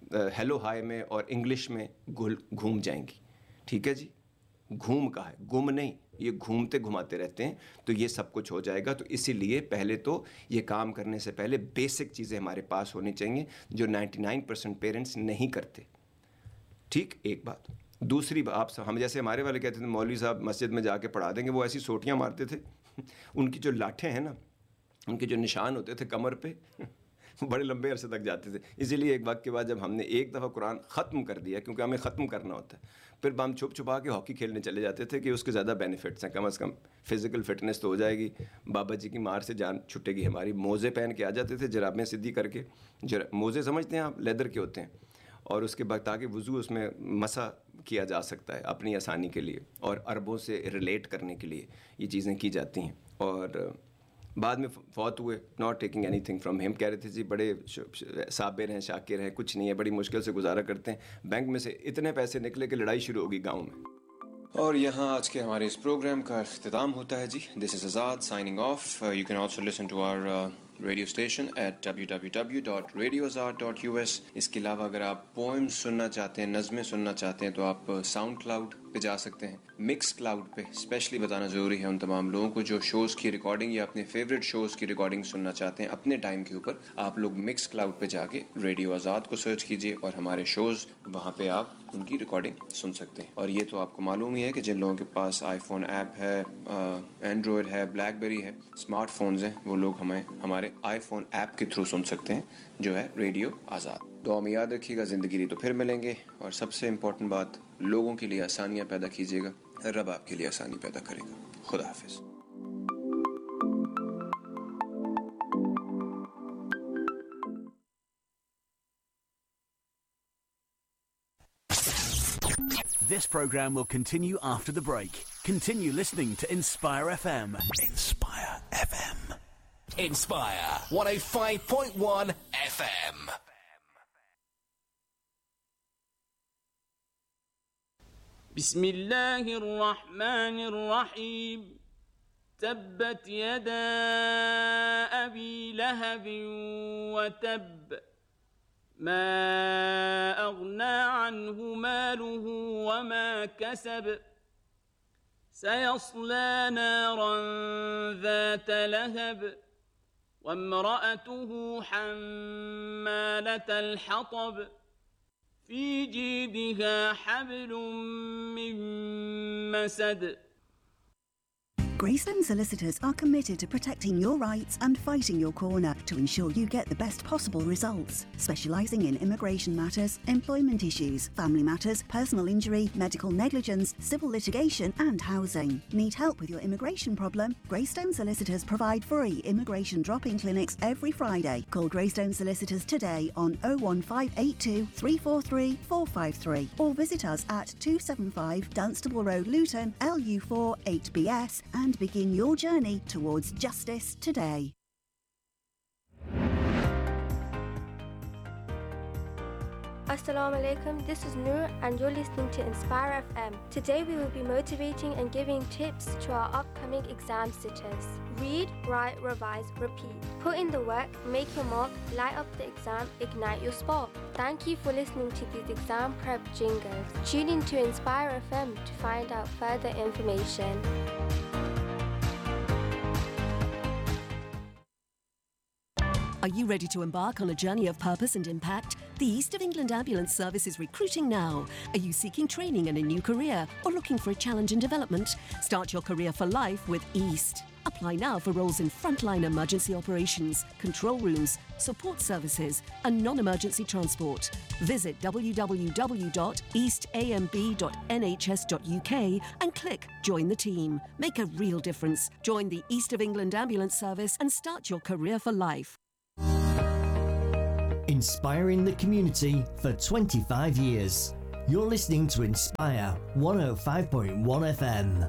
हेलो हाय में और इंग्लिश में घुल घूम जाएंगी। ठीक है जी, घूम का है, गुम नहीं, ये घूमते घुमाते रहते हैं, तो ये सब कुछ हो जाएगा। तो इसीलिए पहले तो ये काम करने से पहले बेसिक चीज़ें हमारे पास होनी चाहिए जो निन्यानवे परसेंट पेरेंट्स नहीं करते। ठीक, एक बात। दूसरी बात, आप हम जैसे हमारे वाले कहते थे मौलवी साहब मस्जिद में जाके पढ़ा देंगे, वो ऐसी सोटियाँ मारते थे उनकी जो लाठें हैं ना, उनके जो निशान होते थे कमर पे बड़े लंबे अरसे तक जाते थे। इसीलिए एक वक्त के बाद जब हमने एक दफ़ा कुरान ख़त्म कर दिया, क्योंकि हमें ख़त्म करना होता है, फिर हम छुप छुपा के हॉकी खेलने चले जाते थे कि उसके ज़्यादा बेनिफिट्स हैं, कम अज़ कम फिज़िकल फिटनेस तो हो जाएगी, बाबा जी की मार से जान छुटेगी हमारी। मोज़े पहन के आ जाते थे, जराबें सीधी करके, जरा मोज़े समझते हैं आप, लेदर के होते हैं, और उसके बाद ताकि वज़ू उसमें मसा किया जा सकता है अपनी आसानी के लिए और अरबों से रिलेट करने के लिए ये चीज़ें की जाती हैं। और बाद में फौत हुए, not taking any thing from him, कह रहे थे जी बड़े साबिर हैं, शाकिर हैं, कुछ नहीं है, बड़ी मुश्किल से गुजारा करते हैं, बैंक में से इतने पैसे निकले कि लड़ाई शुरू होगी गाँव में। और यहाँ आज के हमारे इस प्रोग्राम का इख्तिताम होता है जी। This is Azad signing off. You can also listen to our radio station at W W W dot radio Azad dot U S. इसके अलावा अगर आप पोएम्स सुनना चाहते हैं, नज़में सुनना चाहते हैं, तो आप साउंड क्लाउड पे जा सकते हैं, मिक्स क्लाउड पे। स्पेशली बताना ज़रूरी है उन तमाम लोगों को जो शोज़ की रिकॉर्डिंग या अपने फेवरेट शोज़ की रिकॉर्डिंग सुनना चाहते हैं अपने टाइम के ऊपर, आप लोग मिक्स क्लाउड पे जाके रेडियो आज़ाद को सर्च कीजिए और हमारे शोज़ वहाँ पे आप उनकी रिकॉर्डिंग सुन सकते हैं। और ये तो आपको मालूम ही है कि जिन लोगों के पास आईफोन ऐप है, एंड्रॉयड है, ब्लैकबेरी है, स्मार्टफोन्स हैं, वो लोग हमें हमारे आईफोन ऐप के थ्रू सुन सकते हैं, जो है रेडियो आज़ाद। दुआ में याद रखिएगा, ज़िंदगी तो फिर मिलेंगे। और सबसे इम्पोर्टेंट बात, लोगों के लिए आसानियाँ पैदा कीजिएगा, रब आपके लिए आसानी पैदा करेगा। खुदा हाफिज़। This program will continue after the break. Continue listening to Inspire F M. Inspire F M. Inspire one oh five point one F M. بسم الله الرحمن الرحيم تبت يدا أبي لهب وتب ما أغنى عنه ماله وما كسب سيصلى نارا ذات لهب وامرأته حمالة الحطب في جيدها حبل من مسد. Greystone Solicitors are committed to protecting your rights and fighting your corner to ensure you get the best possible results. Specialising in immigration matters, employment issues, family matters, personal injury, medical negligence, civil litigation and housing. Need help with your immigration problem? Greystone Solicitors provide free immigration drop-in clinics every Friday. Call Greystone Solicitors today on oh one five eight two, three four three, four five three or visit us at two seventy-five Dunstable Road, Luton, L U four eight B S and and begin your journey towards justice today. Assalamu alaikum, this is Noor and you're listening to Inspire F M. Today we will be motivating and giving tips to our upcoming exam sitters. Read, write, revise, repeat. Put in the work, make your mark, light up the exam, ignite your spark. Thank you for listening to these exam prep jingles. Tune in to Inspire F M to find out further information. Are you ready to embark on a journey of purpose and impact? The East of England Ambulance Service is recruiting now. Are you seeking training in a new career or looking for a challenge in development? Start your career for life with East. Apply now for roles in frontline emergency operations, control rooms, support services and non-emergency transport. Visit w w w dot east a m b dot n h s dot u k and click Join the Team. Make a real difference. Join the East of England Ambulance Service and start your career for life. Inspiring the community for twenty-five years. You're listening to Inspire one oh five point one F M.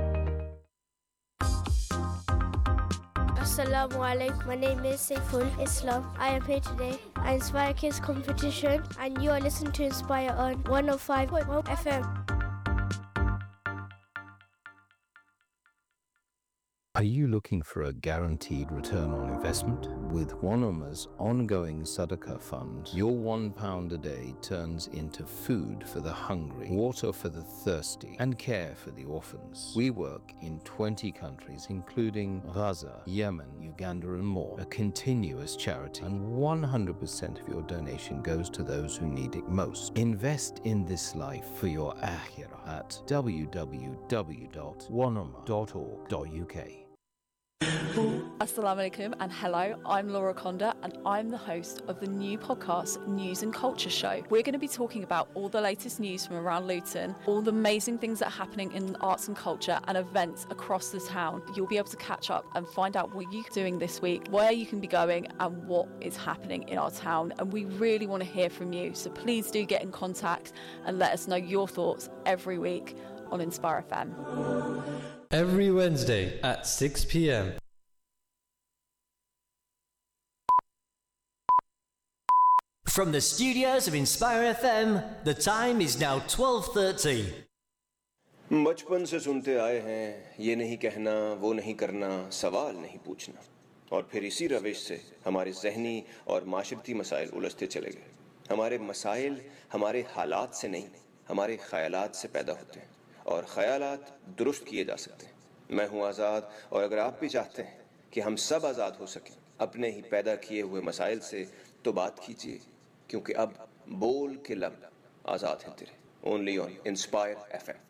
Assalamu alaikum. My name is Saiful Islam. I am here today at Inspire Kids Competition and you are listening to Inspire on one oh five point one F M. Are you looking for a guaranteed return on investment? With Wanama's ongoing Sadaqah fund, your one pound a day turns into food for the hungry, water for the thirsty, and care for the orphans. We work in twenty countries, including Gaza, Yemen, Uganda, and more. A continuous charity, and one hundred percent of your donation goes to those who need it most. Invest in this life for your akhirah at w w w dot wanama dot org dot u k. Assalamu alaikum and hello, I'm Laura Conda and I'm the host of the new podcast News and Culture Show. We're going to be talking about all the latest news from around Luton, all the amazing things that are happening in arts and culture and events across the town. You'll be able to catch up and find out what you're doing this week, where you can be going and what is happening in our town, and we really want to hear from you, so please do get in contact and let us know your thoughts every week on Inspire F M. Every Wednesday at six p m. From the studios of Inspire F M, the time is now twelve thirty. बचपन से सुनते आए हैं ये नहीं कहना वो नहीं करना सवाल नहीं पूछना, और फिर इसी रविश से हमारे ज़हनी और माशरती मसाइल उलझते चले गए. हमारे मसाइल हमारे हालात से नहीं, हमारे ख़यालात से पैदा होते हैं, और ख़यालात दुरुस्त किए जा सकते हैं. मैं हूँ आज़ाद, और अगर आप भी चाहते हैं कि हम सब आज़ाद हो सकें अपने ही पैदा किए हुए मसाइल से, तो बात कीजिए, क्योंकि अब बोल के लब आज़ाद हैं तेरे. Only on inspire F M.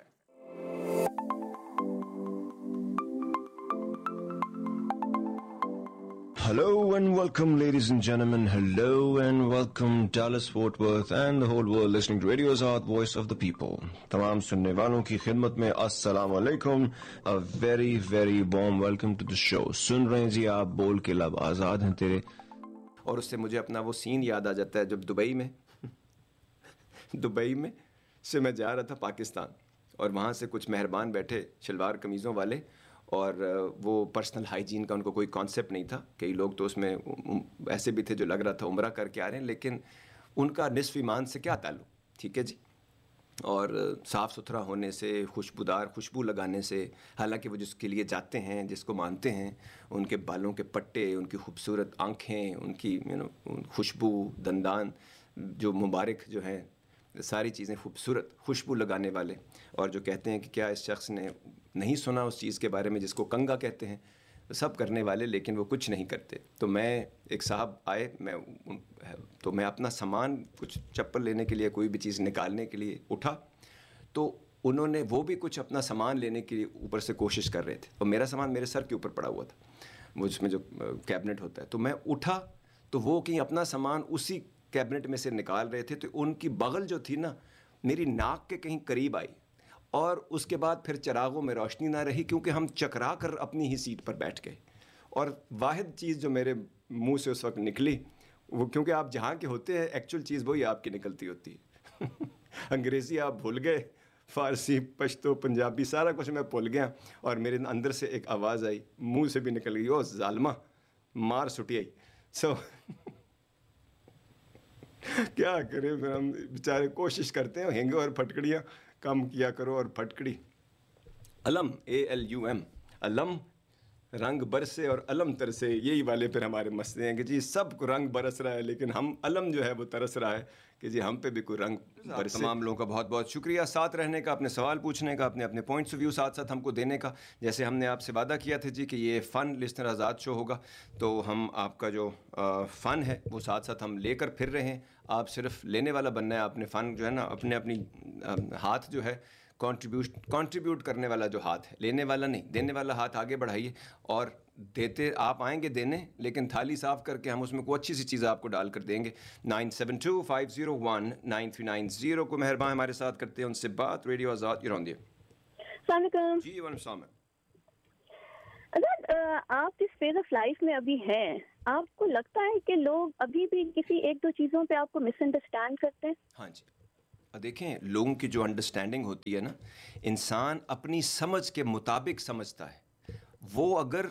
Hello and welcome, ladies and gentlemen. Hello and welcome, Dallas Fort Worth and the whole world listening to Radio Azad, voice of the people. तमाम सुनने वालों की खिदमत में अस्सलाम वालेकुम. A very very warm welcome to the show. सुन रहे हैं जी आप बोल के लब आज़ाद हैं तेरे. और उससे मुझे अपना वो सीन याद आ जाता है जब दुबई में दुबई में से मैं जा रहा था पाकिस्तान, और वहाँ से कुछ मेहरबान बैठे शलवार कमीज़ों वाले, और वो पर्सनल हाइजीन का उनको कोई कॉन्सेप्ट नहीं था. कई लोग तो उसमें ऐसे भी थे जो लग रहा था उम्रा करके आ रहे हैं, लेकिन उनका निस्फ़ ईमान से क्या ताल्लुक़, ठीक है जी. और साफ़ सुथरा होने से, खुशबूदार खुशबू लगाने से, हालांकि वो जिसके लिए जाते हैं, जिसको मानते हैं, उनके बालों के पट्टे, उनकी खूबसूरत आँखें, उनकी यू नो खुशबू, दंदान जो मुबारक जो हैं, सारी चीज़ें खूबसूरत खुशबू लगाने वाले. और जो कहते हैं कि क्या इस शख्स ने नहीं सुना उस चीज़ के बारे में जिसको कंगा कहते हैं, सब करने वाले लेकिन वो कुछ नहीं करते. तो मैं एक साहब आए, मैं तो मैं अपना सामान कुछ चप्पल लेने के लिए, कोई भी चीज़ निकालने के लिए उठा, तो उन्होंने वो भी कुछ अपना सामान लेने के लिए ऊपर से कोशिश कर रहे थे, और मेरा सामान मेरे सर के ऊपर पड़ा हुआ था, वो जिसमें जो कैबिनेट होता है. तो मैं उठा तो वो कहीं अपना सामान उसी कैबिनेट में से निकाल रहे थे, तो उनकी बगल जो थी ना मेरी नाक के कहीं करीब आई, और उसके बाद फिर चिरागों में रोशनी ना रही, क्योंकि हम चकरा कर अपनी ही सीट पर बैठ गए. और वाहिद चीज़ जो मेरे मुंह से उस वक्त निकली, वो क्योंकि आप जहाँ के होते हैं एक्चुअल चीज़ वही आपकी निकलती होती है. अंग्रेज़ी आप भूल गए, फ़ारसी, पश्तो, पंजाबी सारा कुछ मैं भूल गया, और मेरे अंदर से एक आवाज़ आई, मुंह से भी निकल गई, ओ जालमा मार सुटी आई. सो क्या करें फिर हम बेचारे, कोशिश करते हैं हेंगे और फटकड़ियाँ कम किया करो. और फटकड़ी अलम, ए एल यू एम, अलम रंग बरसे और अलम तरसे, यही वाले फिर हमारे मसले हैं कि जी सब को रंग बरस रहा है, लेकिन हम अलम जो है वो तरस रहा है कि जी हम पे भी कोई रंग बरसे. तमाम लोगों का बहुत बहुत शुक्रिया साथ रहने का, अपने सवाल पूछने का, अपने अपने पॉइंट्स ऑफ व्यू साथ साथ हमको देने का. जैसे हमने आपसे वादा किया था जी कि ये फ़न लिस्नर आज़ाद शो होगा, तो हम आपका जो फ़न है वो साथ साथ हम लेकर फिर रहे हैं. आप सिर्फ लेने वाला बनना है, आपने फ़न जो है ना अपने अपनी हाथ जो है कंट्रीब्यूट कंट्रीब्यूट करने वाला जो हाथ है, लेने वाला नहीं, देने वाला हाथ आगे बढ़ाइए. और देते आप आएंगे देने, लेकिन थाली साफ़ करके हम उसमें कोई अच्छी सी चीज़ आपको डाल कर देंगे. Nine seven to five zero one nine three nine zero को मेहरबान हमारे साथ करते हैं, उनसे बात. Radio Azad you're on the air. अस्सलाम वालेकुम जी. वालेकुम. अगर आप जिस फेज ऑफ लाइफ में अभी हैं, आपको लगता है कि लोग अभी भी किसी एक दो चीज़ों पे आपको मिसअंडरस्टैंड करते हैं? हाँ जी. देखें, लोगों की जो अंडरस्टैंडिंग होती है ना, इंसान अपनी समझ के मुताबिक समझता है. वो अगर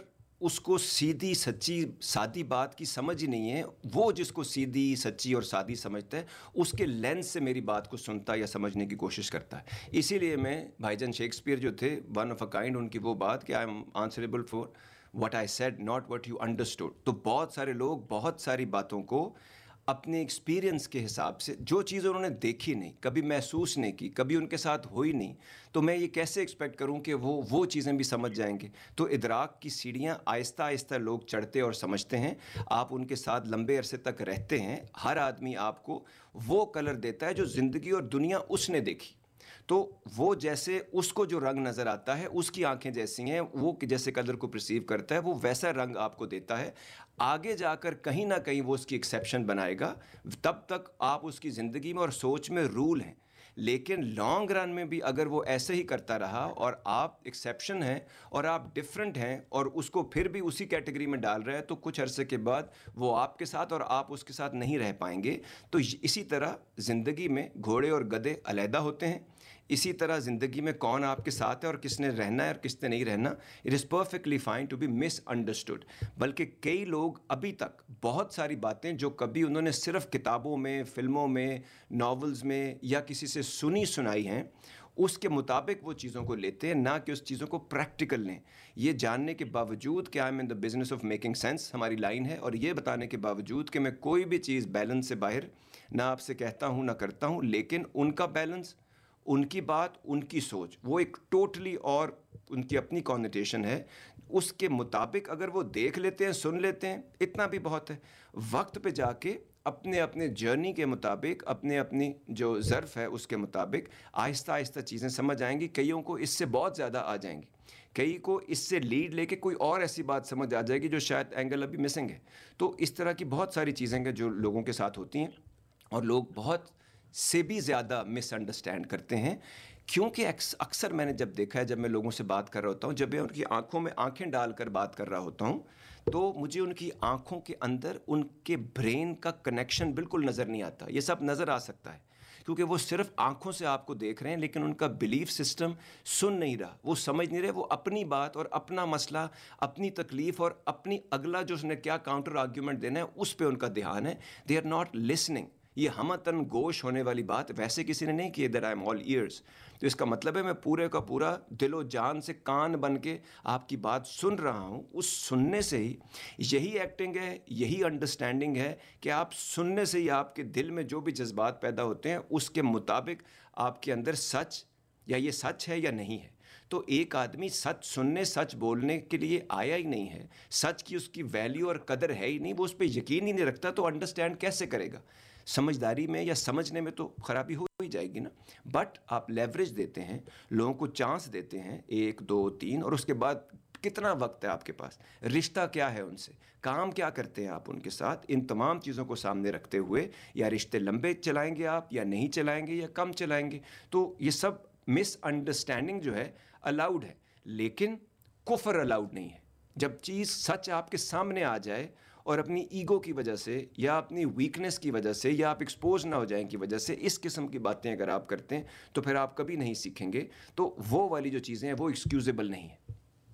اس کو سیدھی سچی سادی بات کی سمجھ ہی نہیں ہے. وہ جس کو سیدھی سچی اور سادی سمجھتا ہے اس کے لینس سے میری بات کو سنتا یا سمجھنے کی کوشش کرتا ہے. اسی لیے میں بھائی جان شیکسپیئر جو تھے, ون آف اے کائنڈ, ان کی وہ بات کہ I am answerable for what I said not what you understood. تو بہت سارے لوگ بہت ساری باتوں کو اپنے ایکسپیرینس کے حساب سے, جو چیز انہوں نے دیکھی نہیں, کبھی محسوس نہیں کی, کبھی ان کے ساتھ ہوئی نہیں, تو میں یہ کیسے ایکسپیکٹ کروں کہ وہ وہ چیزیں بھی سمجھ جائیں گے. تو ادراک کی سیڑھیاں آہستہ آہستہ لوگ چڑھتے اور سمجھتے ہیں. آپ ان کے ساتھ لمبے عرصے تک رہتے ہیں, ہر آدمی آپ کو وہ کلر دیتا ہے جو زندگی اور دنیا اس نے دیکھی. تو وہ جیسے اس کو جو رنگ نظر آتا ہے, اس کی آنکھیں جیسی ہیں, وہ جیسے کلر کو پرسیو کرتا ہے, وہ ویسا رنگ آپ کو دیتا ہے. آگے جا کر کہیں نہ کہیں وہ اس کی ایکسیپشن بنائے گا. تب تک آپ اس کی زندگی میں اور سوچ میں رول ہیں, لیکن لانگ رن میں بھی اگر وہ ایسے ہی کرتا رہا اور آپ ایکسیپشن ہیں اور آپ ڈفرینٹ ہیں اور اس کو پھر بھی اسی کیٹیگری میں ڈال رہے ہیں, تو کچھ عرصے کے بعد وہ آپ کے ساتھ اور آپ اس کے ساتھ نہیں رہ پائیں گے. تو اسی طرح زندگی میں گھوڑے اور گدھے علیحدہ ہوتے ہیں. اسی طرح زندگی میں کون آپ کے ساتھ ہے اور کس نے رہنا ہے اور کس نے نہیں رہنا, it is perfectly fine to be miss understood. بلکہ کئی لوگ ابھی تک بہت ساری باتیں جو کبھی انہوں نے صرف کتابوں میں, فلموں میں, ناولز میں یا کسی سے سنی سنائی ہیں, اس کے مطابق وہ چیزوں کو لیتے ہیں, نہ کہ اس چیزوں کو پریکٹیکل لیں. یہ جاننے کے باوجود کہ I am in the business of making sense, ہماری لائن ہے, اور یہ بتانے کے باوجود کہ میں کوئی بھی چیز بیلنس سے باہر نہ آپ سے کہتا ہوں نہ کرتا ہوں, لیکن ان کا بیلنس, ان کی بات, ان کی سوچ, وہ ایک ٹوٹلی اور ان کی اپنی کانوٹیشن ہے. اس کے مطابق اگر وہ دیکھ لیتے ہیں, سن لیتے ہیں, اتنا بھی بہت ہے. وقت پہ جا کے اپنے اپنے جرنی کے مطابق, اپنے اپنی جو ظرف ہے اس کے مطابق آہستہ آہستہ چیزیں سمجھ آئیں گی. کئیوں کو اس سے بہت زیادہ آ جائیں گی, کئی کو اس سے لیڈ لے کے کوئی اور ایسی بات سمجھ آ جائے گی جو شاید اینگل ابھی مسنگ ہے. تو اس طرح کی بہت ساری چیزیں ہیں جو لوگوں کے ساتھ ہوتی ہیں, اور لوگ بہت سے بھی زیادہ مس انڈرسٹینڈ کرتے ہیں. کیونکہ اکثر میں نے جب دیکھا ہے, جب میں لوگوں سے بات کر رہا ہوتا ہوں, جب میں ان کی آنکھوں میں آنکھیں ڈال کر بات کر رہا ہوتا ہوں, تو مجھے ان کی آنکھوں کے اندر ان کے برین کا کنیکشن بالکل نظر نہیں آتا. یہ سب نظر آ سکتا ہے کیونکہ وہ صرف آنکھوں سے آپ کو دیکھ رہے ہیں, لیکن ان کا بلیف سسٹم سن نہیں رہا, وہ سمجھ نہیں رہے. وہ اپنی بات اور اپنا مسئلہ, اپنی تکلیف اور اپنی اگلا جو اس نے کیا کاؤنٹر آرگیومنٹ دینا ہے اس پہ ان کا دھیان ہے. They are not listening. یہ ہمتن گوش ہونے والی بات ویسے کسی نے نہیں کی, that I am all years. تو اس کا مطلب ہے میں پورے کا پورا دل و جان سے کان بن کے آپ کی بات سن رہا ہوں. اس سننے سے ہی یہی ایکٹنگ ہے, یہی انڈرسٹینڈنگ ہے کہ آپ سننے سے ہی آپ کے دل میں جو بھی جذبات پیدا ہوتے ہیں اس کے مطابق آپ کے اندر سچ, یا یہ سچ ہے یا نہیں ہے. تو ایک آدمی سچ سننے, سچ بولنے کے لیے آیا ہی نہیں ہے, سچ کی اس کی ویلیو اور قدر ہے ہی نہیں, وہ اس پہ یقین ہی نہیں رکھتا, تو انڈرسٹینڈ کیسے کرے گا؟ سمجھداری میں یا سمجھنے میں تو خرابی ہو ہی جائے گی نا. بٹ آپ لیوریج دیتے ہیں, لوگوں کو چانس دیتے ہیں, ایک دو تین, اور اس کے بعد کتنا وقت ہے آپ کے پاس, رشتہ کیا ہے ان سے, کام کیا کرتے ہیں آپ ان کے ساتھ, ان تمام چیزوں کو سامنے رکھتے ہوئے یا رشتے لمبے چلائیں گے آپ یا نہیں چلائیں گے یا کم چلائیں گے. تو یہ سب مس انڈرسٹینڈنگ جو ہے الاؤڈ ہے, لیکن کفر الاؤڈ نہیں ہے. جب چیز سچ آپ کے سامنے آ جائے اور اپنی ایگو کی وجہ سے یا اپنی ویکنس کی وجہ سے یا آپ ایکسپوز نہ ہو جائیں کی وجہ سے اس قسم کی باتیں اگر آپ کرتے ہیں, تو پھر آپ کبھی نہیں سیکھیں گے. تو وہ والی جو چیزیں ہیں وہ ایکسکیوزیبل نہیں ہیں.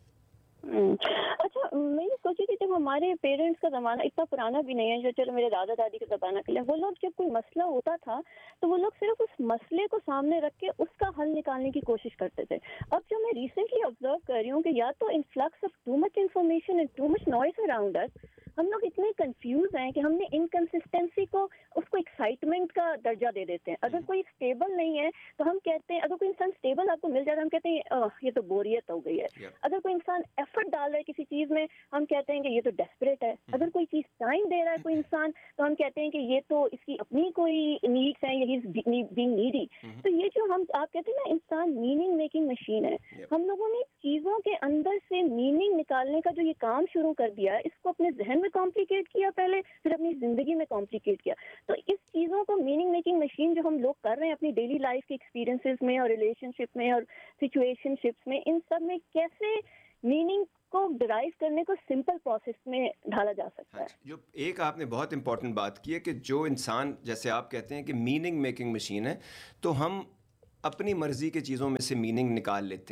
اچھا, میں یہ سوچی کہ جب ہمارے پیرنٹس کا زمانہ اتنا پرانا بھی نہیں ہے, جو چلو میرے دادا دادی کا زمانہ کے لیے, وہ لوگ جب کوئی مسئلہ ہوتا تھا تو وہ لوگ صرف اس مسئلے کو سامنے رکھ کے اس کا حل نکالنے کی کوشش کرتے تھے. اب جو میں ریسنٹلی آبزرو کر رہی ہوں کہ یا تو influx of too much information and too much noise around اس, ہم لوگ اتنے کنفیوز ہیں کہ ہم نے انکنسسٹنسی کو اس کو ایکسائٹمنٹ کا درجہ دے دیتے ہیں. اگر کوئی اسٹیبل نہیں ہے تو ہم کہتے ہیں, اگر کوئی انسان اسٹیبل آپ کو مل جائے تو ہم کہتے ہیں یہ تو بوریت ہو گئی ہے. اگر کوئی انسان ایفرٹ ڈال رہا ہے کسی چیز میں, ہم کہتے ہیں کہ یہ تو ڈیسپریٹ ہے. اگر کوئی چیز ٹائم دے رہا ہے کوئی انسان, تو ہم کہتے ہیں کہ یہ تو اس کی اپنی کوئی نیڈس ہیں, یہ بینگ نیڈی. تو یہ جو ہم آپ کہتے ہیں نا انسان میننگ میکنگ مشین ہے, ہم لوگوں نے چیزوں کے اندر سے میننگ نکالنے کا جو یہ کام شروع کر دیا ہے, اس کو اپنے ذہن میں کمپلیکیٹ کیا پہلے, پھر اپنی زندگی میں کمپلیکیٹ کیا. تو اس چیزوں کو میننگ میکنگ مشین جو ہم لوگ کر رہے ہیں اپنی ڈیلی لائف کے ایکسپیرینسز میں اور ریلیشن شپ میں اور سچویشن شپس میں, ان سب میں کیسے میننگ کو ڈرائیو کرنے کو سمپل پروسیس میں ڈھالا جا سکتا ہے. جو ایک آپ نے بہت امپورٹنٹ بات کی ہے کہ جو انسان, جیسے آپ کہتے ہیں کہ میننگ میکنگ مشین ہے, تو ہم اپنی مرضی کے چیزوں میں سے میننگ نکال لیتے ہیں.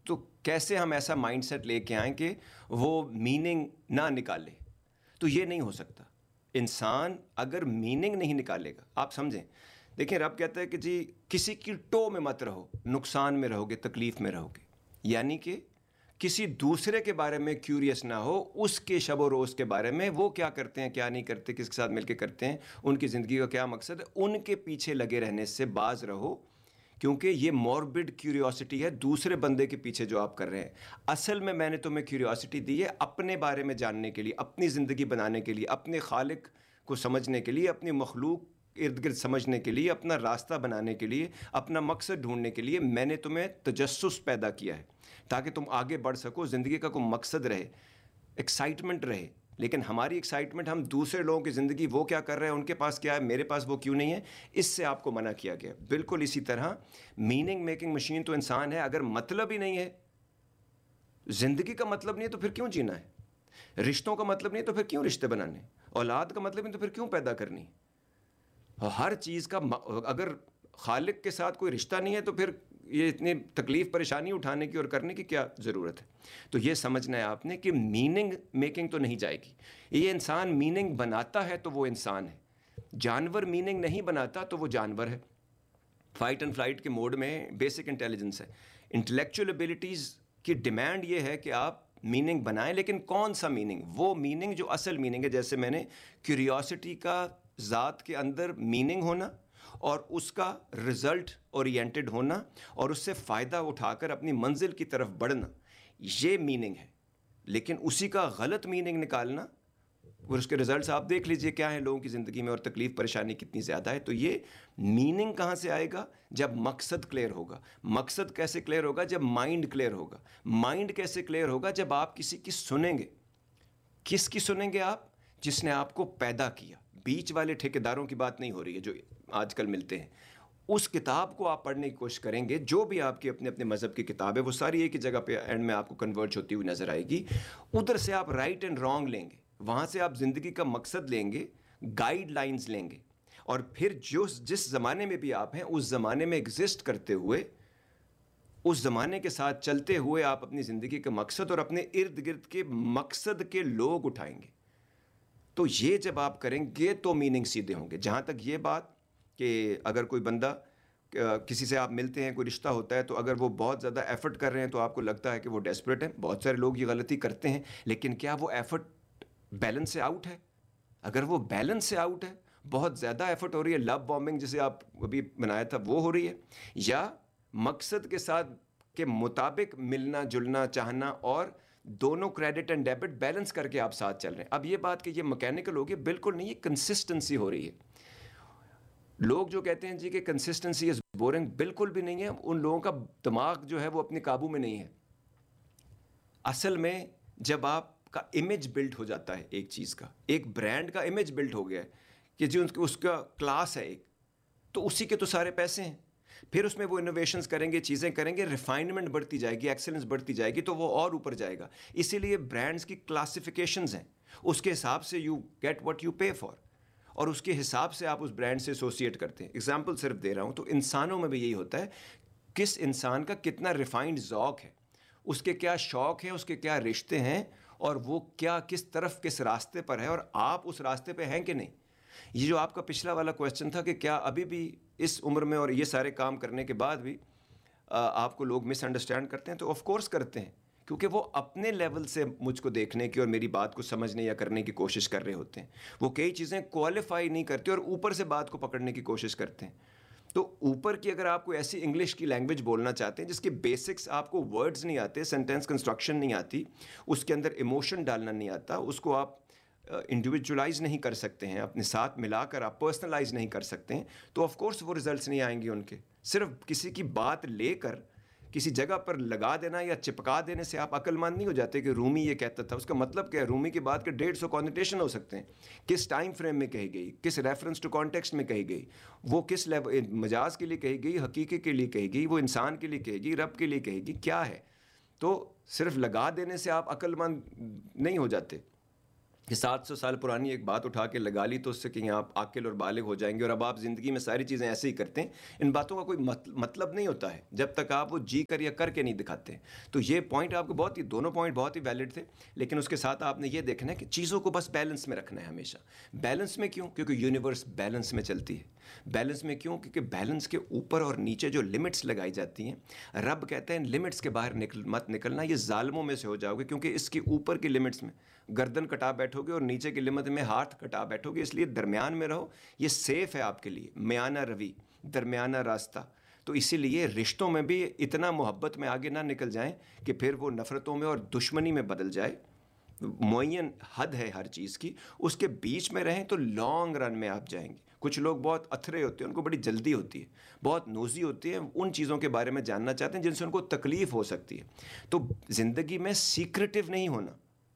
تو کیسے ہم ایسا مائنڈ سیٹ لے کے آئیں کہ وہ میننگ نہ نکالے؟ تو یہ نہیں ہو سکتا. انسان اگر میننگ نہیں نکالے گا, آپ سمجھیں, دیکھیں رب کہتا ہے کہ جی کسی کی ٹو میں مت رہو, نقصان میں رہو گے, تکلیف میں رہو گے. یعنی کہ کسی دوسرے کے بارے میں کیوریس نہ ہو, اس کے شب و روز کے بارے میں, وہ کیا کرتے ہیں کیا نہیں کرتے, کس کے ساتھ مل کے کرتے ہیں, ان کی زندگی کا کیا مقصد ہے, ان کے پیچھے لگے رہنے سے باز رہو, کیونکہ یہ موربڈ کیوریوسٹی ہے دوسرے بندے کے پیچھے جو آپ کر رہے ہیں. اصل میں میں نے تمہیں کیوریوسٹی دی ہے اپنے بارے میں جاننے کے لیے, اپنی زندگی بنانے کے لیے, اپنے خالق کو سمجھنے کے لیے, اپنی مخلوق ارد گرد سمجھنے کے لیے, اپنا راستہ بنانے کے لیے, اپنا مقصد ڈھونڈنے کے لیے میں نے تمہیں تجسس پیدا کیا ہے تاکہ تم آگے بڑھ سکو, زندگی کا کوئی مقصد رہے, ایکسائٹمنٹ رہے. لیکن ہماری ایکسائٹمنٹ ہم دوسرے لوگوں کی زندگی وہ کیا کر رہے ہیں, ان کے پاس کیا ہے, میرے پاس وہ کیوں نہیں ہے, اس سے آپ کو منع کیا گیا. بالکل اسی طرح میننگ میکنگ مشین تو انسان ہے, اگر مطلب ہی نہیں ہے, زندگی کا مطلب نہیں ہے تو پھر کیوں جینا ہے, رشتوں کا مطلب نہیں ہے تو پھر کیوں رشتے بنانے, اولاد کا مطلب نہیں تو پھر کیوں پیدا کرنی. ہر چیز کا اگر خالق کے ساتھ کوئی رشتہ نہیں ہے تو پھر یہ اتنی تکلیف پریشانی اٹھانے کی اور کرنے کی کیا ضرورت ہے. تو یہ سمجھنا ہے آپ نے کہ میننگ میکنگ تو نہیں جائے گی. یہ انسان میننگ بناتا ہے تو وہ انسان ہے, جانور میننگ نہیں بناتا تو وہ جانور ہے. فائٹ اینڈ فلائٹ کے موڈ میں بیسک انٹیلیجنس ہے. انٹلیکچوئل ایبلٹیز کی ڈیمانڈ یہ ہے کہ آپ میننگ بنائیں, لیکن کون سا میننگ, وہ میننگ جو اصل میننگ ہے. جیسے میں نے کیوریوسٹی کا ذات کے اندر میننگ ہونا اور اس کا رزلٹ اورینٹڈ ہونا اور اس سے فائدہ اٹھا کر اپنی منزل کی طرف بڑھنا, یہ میننگ ہے. لیکن اسی کا غلط میننگ نکالنا, اور اس کے رزلٹس آپ دیکھ لیجئے کیا ہیں لوگوں کی زندگی میں اور تکلیف پریشانی کتنی زیادہ ہے. تو یہ میننگ کہاں سے آئے گا, جب مقصد کلیئر ہوگا. مقصد کیسے کلیئر ہوگا, جب مائنڈ کلیئر ہوگا. مائنڈ کیسے کلیئر ہوگا, جب آپ کسی کی سنیں گے. کس کی سنیں گے آپ, جس نے آپ کو پیدا کیا. بیچ والے ٹھیکیداروں کی بات نہیں ہو رہی ہے جو آج کل ملتے ہیں. اس کتاب کو آپ پڑھنے کی کوشش کریں گے, جو بھی آپ کی اپنے اپنے مذہب کی کتاب ہے وہ ساری ایک ہی جگہ پہ اینڈ میں آپ کو کنورج ہوتی ہوئی نظر آئے گی. ادھر سے آپ رائٹ اینڈ رانگ لیں گے, وہاں سے آپ زندگی کا مقصد لیں گے, گائیڈ لائنز لیں گے, اور پھر جو جس زمانے میں بھی آپ ہیں اس زمانے میں ایگزسٹ کرتے ہوئے, اس زمانے کے ساتھ چلتے ہوئے آپ اپنی زندگی کا مقصد اور اپنے ارد گرد کے مقصد کے لوگ اٹھائیں گے. تو یہ جب آپ کریں گے تو میننگ سیدھے ہوں گے. جہاں تک یہ بات کہ اگر کوئی بندہ کسی سے آپ ملتے ہیں, کوئی رشتہ ہوتا ہے, تو اگر وہ بہت زیادہ ایفرٹ کر رہے ہیں تو آپ کو لگتا ہے کہ وہ ڈیسپریٹ ہیں. بہت سارے لوگ یہ غلطی کرتے ہیں, لیکن کیا وہ ایفرٹ بیلنس سے آؤٹ ہے؟ اگر وہ بیلنس سے آؤٹ ہے, بہت زیادہ ایفرٹ ہو رہی ہے, لو بومبنگ جسے آپ ابھی بنایا تھا وہ ہو رہی ہے, یا مقصد کے ساتھ کے مطابق ملنا جلنا چاہنا اور دونوں کریڈٹ اینڈ ڈیبٹ بیلنس کر کے آپ ساتھ چل رہے ہیں. اب یہ بات کہ یہ مکینیکل ہوگی, بالکل نہیں, یہ کنسسٹنسی ہو رہی ہے. لوگ جو کہتے ہیں جی کہ کنسسٹنسی از بورنگ, بالکل بھی نہیں ہے. ان لوگوں کا دماغ جو ہے وہ اپنے قابو میں نہیں ہے. اصل میں جب آپ کا امیج بلڈ ہو جاتا ہے ایک چیز کا, ایک برانڈ کا امیج بلڈ ہو گیا ہے کہ جی اس کا کلاس ہے ایک, تو اسی کے تو سارے پیسے ہیں. پھر اس میں وہ انوویشنز کریں گے, چیزیں کریں گے, ریفائنمنٹ بڑھتی جائے گی, ایکسلنس بڑھتی جائے گی, تو وہ اور اوپر جائے گا. اسی لیے برانڈز کی کلاسیفیکیشنز ہیں, اس کے حساب سے you get what you pay for, اور اس کے حساب سے آپ اس برانڈ سے ایسوسیٹ کرتے ہیں. اگزامپل صرف دے رہا ہوں. تو انسانوں میں بھی یہی ہوتا ہے, کس انسان کا کتنا ریفائنڈ ذوق ہے, اس کے کیا شوق ہیں, اس کے کیا رشتے ہیں, اور وہ کیا کس طرف کس راستے پر ہے, اور آپ اس راستے پہ ہیں کہ نہیں. یہ جو آپ کا پچھلا والا کویسچن تھا کہ کیا ابھی بھی اس عمر میں اور یہ سارے کام کرنے کے بعد بھی آپ کو لوگ مس انڈرسٹینڈ کرتے ہیں, تو آف کورس کرتے ہیں, کیونکہ وہ اپنے لیول سے مجھ کو دیکھنے کی اور میری بات کو سمجھنے یا کرنے کی کوشش کر رہے ہوتے ہیں. وہ کئی چیزیں کوالیفائی نہیں کرتے اور اوپر سے بات کو پکڑنے کی کوشش کرتے ہیں. تو اوپر کی اگر آپ کو ایسی انگلش کی لینگویج بولنا چاہتے ہیں جس کے بیسکس آپ کو ورڈز نہیں آتے, سینٹینس کنسٹرکشن نہیں آتی, اس کے اندر ایموشن ڈالنا نہیں آتا, اس کو آپ انڈیویجولائز نہیں کر سکتے ہیں, اپنے ساتھ ملا کر آپ پرسنلائز نہیں کر سکتے ہیں, تو آف کورس وہ ریزلٹس نہیں آئیں گے ان کے. صرف کسی کی بات لے کر کسی جگہ پر لگا دینا یا چپکا دینے سے آپ عقل مند نہیں ہو جاتے کہ رومی یہ کہتا تھا. اس کا مطلب کیا ہے؟ رومی کی بات کے ڈیڑھ سو کانوٹیشن ہو سکتے ہیں, کس ٹائم فریم میں کہی گئی, کس ریفرنس ٹو کانٹیکسٹ میں کہی گئی, وہ کس لیول مجاز کے لیے کہی گئی, حقیقی کے لیے کہی گئی, وہ انسان کے لیے کہے گی, رب کے لیے کہے گی, کیا ہے. تو صرف لگا دینے سے آپ عقل مند نہیں ہو جاتے. کہ سات سو سال پرانی ایک بات اٹھا کے لگا لی تو اس سے کہیں آپ عاقل اور بالغ ہو جائیں گے اور اب آپ زندگی میں ساری چیزیں ایسے ہی کرتے ہیں. ان باتوں کا کوئی مطلب نہیں ہوتا ہے جب تک آپ وہ جی کر یا کر کے نہیں دکھاتے. تو یہ پوائنٹ آپ کو بہت ہی دونوں پوائنٹ بہت ہی ویلڈ تھے, لیکن اس کے ساتھ آپ نے یہ دیکھنا ہے کہ چیزوں کو بس بیلنس میں رکھنا ہے ہمیشہ. بیلنس میں کیوں؟ کیونکہ یونیورس بیلنس میں چلتی ہے. بیلنس میں کیوں؟ کیونکہ بیلنس کے اوپر اور نیچے جو لمٹس لگائی جاتی ہیں, رب کہتے ہیں لمٹس کے باہر نکل مت نکلنا, یہ ظالموں میں سے ہو جاؤ گے, کیونکہ اس کے اوپر کی لمٹس میں گردن کٹا بیٹھو گے اور نیچے کی لمٹ میں ہاتھ کٹا بیٹھو گے. اس لیے درمیان میں رہو, یہ سیف ہے آپ کے لیے, میانہ روی, درمیانہ راستہ. تو اسی لیے رشتوں میں بھی اتنا محبت میں آگے نہ نکل جائیں کہ پھر وہ نفرتوں میں اور دشمنی میں بدل جائے. معین حد ہے ہر چیز کی, اس کے بیچ میں رہیں تو لانگ رن میں آپ جائیں گے. کچھ لوگ بہت اتھرے ہوتے ہیں, ان کو بڑی جلدی ہوتی ہے, بہت نوزی ہوتی ہے, ان چیزوں کے بارے میں جاننا چاہتے ہیں جن سے ان کو تکلیف ہو سکتی ہے. تو زندگی میں سیکریٹو نہیں ہونا,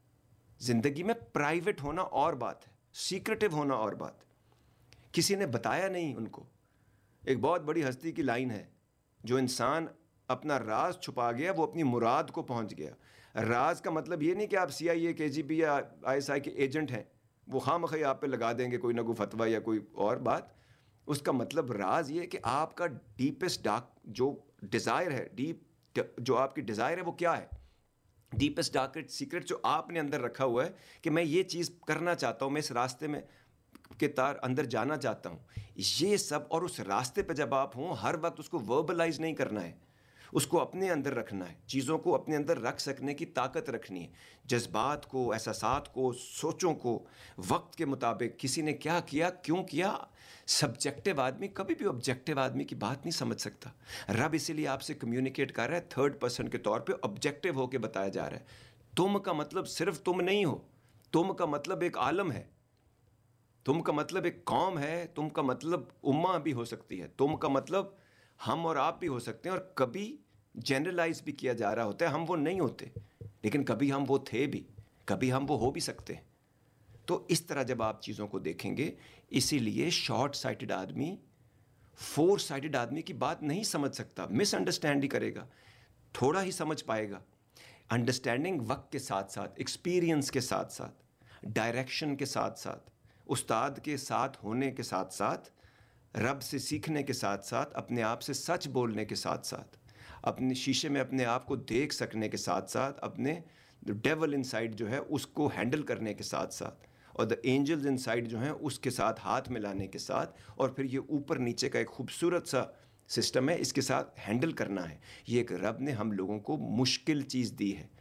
زندگی میں پرائیویٹ ہونا اور بات ہے, سیکریٹو ہونا اور بات. کسی نے بتایا نہیں ان کو. ایک بہت بڑی ہستی کی لائن ہے, جو انسان اپنا راز چھپا گیا وہ اپنی مراد کو پہنچ گیا. راز کا مطلب یہ نہیں کہ آپ سی آئی اے, کے جی بی یا آئی ایس آئی کے ایجنٹ ہیں, وہ خواہ مخواہ آپ پہ لگا دیں گے کوئی نہ کوئی فتویٰ یا کوئی اور بات. اس کا مطلب راز یہ کہ آپ کا ڈیپسٹ ڈارک جو ڈیزائر ہے, ڈیپ جو آپ کی ڈیزائر ہے وہ کیا ہے, ڈیپسٹ ڈارکسٹ سیکرٹ جو آپ نے اندر رکھا ہوا ہے کہ میں یہ چیز کرنا چاہتا ہوں, میں اس راستے میں کے تار اندر جانا چاہتا ہوں. یہ سب, اور اس راستے پہ جب آپ ہوں ہر وقت اس کو وربلائز نہیں کرنا ہے, اس کو اپنے اندر رکھنا ہے, چیزوں کو اپنے اندر رکھ سکنے کی طاقت رکھنی ہے, جذبات کو, احساسات کو, سوچوں کو وقت کے مطابق. کسی نے کیا کیا, کیوں کیا, سبجیکٹیو آدمی کبھی بھی آبجیکٹیو آدمی کی بات نہیں سمجھ سکتا. رب اسی لیے آپ سے کمیونیکیٹ کر رہا ہے تھرڈ پرسن کے طور پہ, آبجیکٹیو ہو کے بتایا جا رہا ہے. تم کا مطلب صرف تم نہیں ہو, تم کا مطلب ایک عالم ہے, تم کا مطلب ایک قوم ہے, تم کا مطلب امہ بھی ہو سکتی ہے, تم کا مطلب ہم اور آپ بھی ہو سکتے ہیں. اور کبھی جنرلائز بھی کیا جا رہا ہوتا ہے, ہم وہ نہیں ہوتے, لیکن کبھی ہم وہ تھے بھی, کبھی ہم وہ ہو بھی سکتے ہیں. تو اس طرح جب آپ چیزوں کو دیکھیں گے, اسی لیے شارٹ سائٹڈ آدمی فور سائٹڈ آدمی کی بات نہیں سمجھ سکتا, مس انڈرسٹینڈ ہی کرے گا, تھوڑا ہی سمجھ پائے گا. انڈرسٹینڈنگ وقت کے ساتھ ساتھ, ایکسپیرینس کے ساتھ ساتھ, ڈائریکشن کے ساتھ ساتھ, استاد کے ساتھ ہونے کے ساتھ ساتھ, رب سے سیکھنے کے ساتھ ساتھ, اپنے آپ سے سچ بولنے کے ساتھ ساتھ, اپنے شیشے میں اپنے آپ کو دیکھ سکنے کے ساتھ ساتھ, اپنے ڈیول ان سائڈ جو ہے اس کو ہینڈل کرنے کے ساتھ ساتھ, اور دا اینجلز ان سائڈ جو ہیں اس کے ساتھ ہاتھ ملانے کے ساتھ, اور پھر یہ اوپر نیچے کا ایک خوبصورت سا سسٹم ہے, اس کے ساتھ ہینڈل کرنا ہے. یہ ایک رب نے ہم لوگوں کو مشکل چیز دی ہے.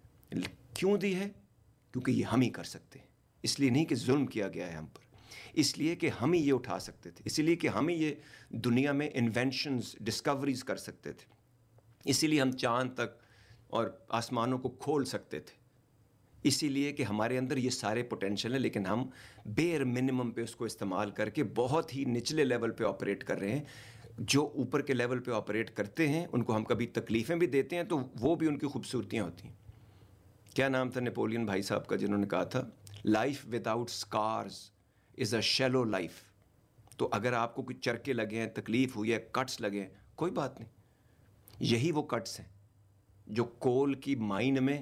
کیوں دی ہے؟ کیونکہ یہ ہم ہی کر سکتے ہیں, اس لیے نہیں کہ ظلم کیا گیا ہے ہم پر, اس لیے کہ ہم ہی یہ اٹھا سکتے تھے, اسی لیے کہ ہم ہی یہ دنیا میں انوینشنز, ڈسکوریز کر سکتے تھے, اسی لیے ہم چاند تک اور آسمانوں کو کھول سکتے تھے, اسی لیے کہ ہمارے اندر یہ سارے پوٹینشیل ہیں, لیکن ہم بیر منیمم پہ اس کو استعمال کر کے بہت ہی نچلے لیول پہ آپریٹ کر رہے ہیں. جو اوپر کے لیول پہ آپریٹ کرتے ہیں ان کو ہم کبھی تکلیفیں بھی دیتے ہیں, تو وہ بھی ان کی خوبصورتیاں ہوتی ہیں. کیا نام تھا نیپولین بھائی صاحب کا, جنہوں نے کہا تھا life without Oscars is a shallow life. تو اگر آپ کو کوئی چرکے لگے ہیں, تکلیف ہوئی ہے, کٹس لگے ہیں, کوئی بات نہیں, یہی وہ کٹس ہیں جو کول کی مائن میں,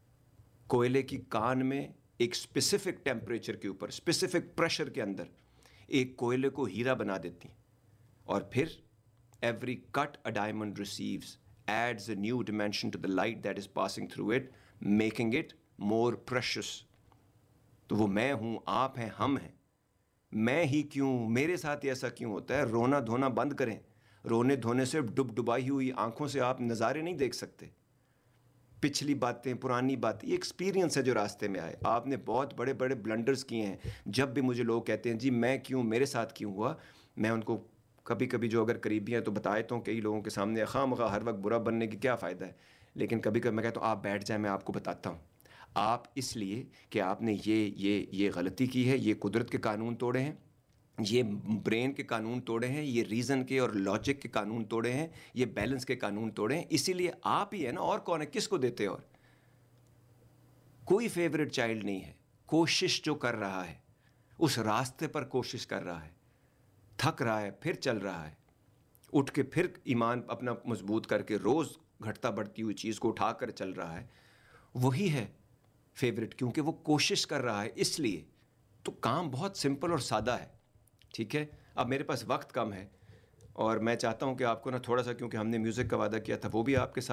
کوئلے کی کان میں, ایک اسپیسیفک ٹیمپریچر کے اوپر, اسپیسیفک پریشر کے اندر ایک کوئلے کو ہیرا بنا دیتی ہیں. اور پھر every cut a diamond receives AIDS a new dimension to the light that is passing through it, making it more precious. تو وہ میں ہوں, آپ ہیں, ہم ہیں. میں ہی کیوں, میرے ساتھ ایسا کیوں ہوتا ہے؟ رونا دھونا بند کریں. رونے دھونے سے ڈب ڈبائی ہوئی آنکھوں سے آپ نظارے نہیں دیکھ سکتے. پچھلی باتیں, پرانی باتیں, یہ ایکسپیرینس ہے جو راستے میں آئے. آپ نے بہت بڑے بڑے بلنڈرز کیے ہیں. جب بھی مجھے لوگ کہتے ہیں جی میں کیوں, میرے ساتھ کیوں ہوا, میں ان کو کبھی کبھی جو اگر قریبی ہیں تو بتا دیتا ہوں کئی لوگوں کے سامنے, خواہ مخواہ ہر وقت برا بننے کی کیا فائدہ ہے. لیکن کبھی کبھی میں کہتا ہوں آپ بیٹھ جائیں, میں آپ کو بتاتا ہوں. آپ اس لیے کہ آپ نے یہ یہ یہ غلطی کی ہے, یہ قدرت کے قانون توڑے ہیں, یہ برین کے قانون توڑے ہیں, یہ ریزن کے اور لاجک کے قانون توڑے ہیں, یہ بیلنس کے قانون توڑے ہیں. اسی لیے آپ ہی ہے نا, اور کون ہے, کس کو دیتے؟ اور کوئی فیوریٹ چائلڈ نہیں ہے. کوشش جو کر رہا ہے, اس راستے پر کوشش کر رہا ہے, تھک رہا ہے, پھر چل رہا ہے, اٹھ کے پھر ایمان اپنا مضبوط کر کے روز گھٹتا بڑھتی ہوئی چیز کو اٹھا کر چل رہا ہے, وہی ہے فیوریٹ, کیونکہ وہ کوشش کر رہا ہے اس لیے. تو کام بہت سمپل اور سادہ ہے, ٹھیک ہے. اب میرے پاس وقت کم ہے اور میں چاہتا ہوں کہ آپ کو نا تھوڑا سا, کیونکہ ہم نے میوزک کا وعدہ کیا تھا, وہ بھی آپ کے ساتھ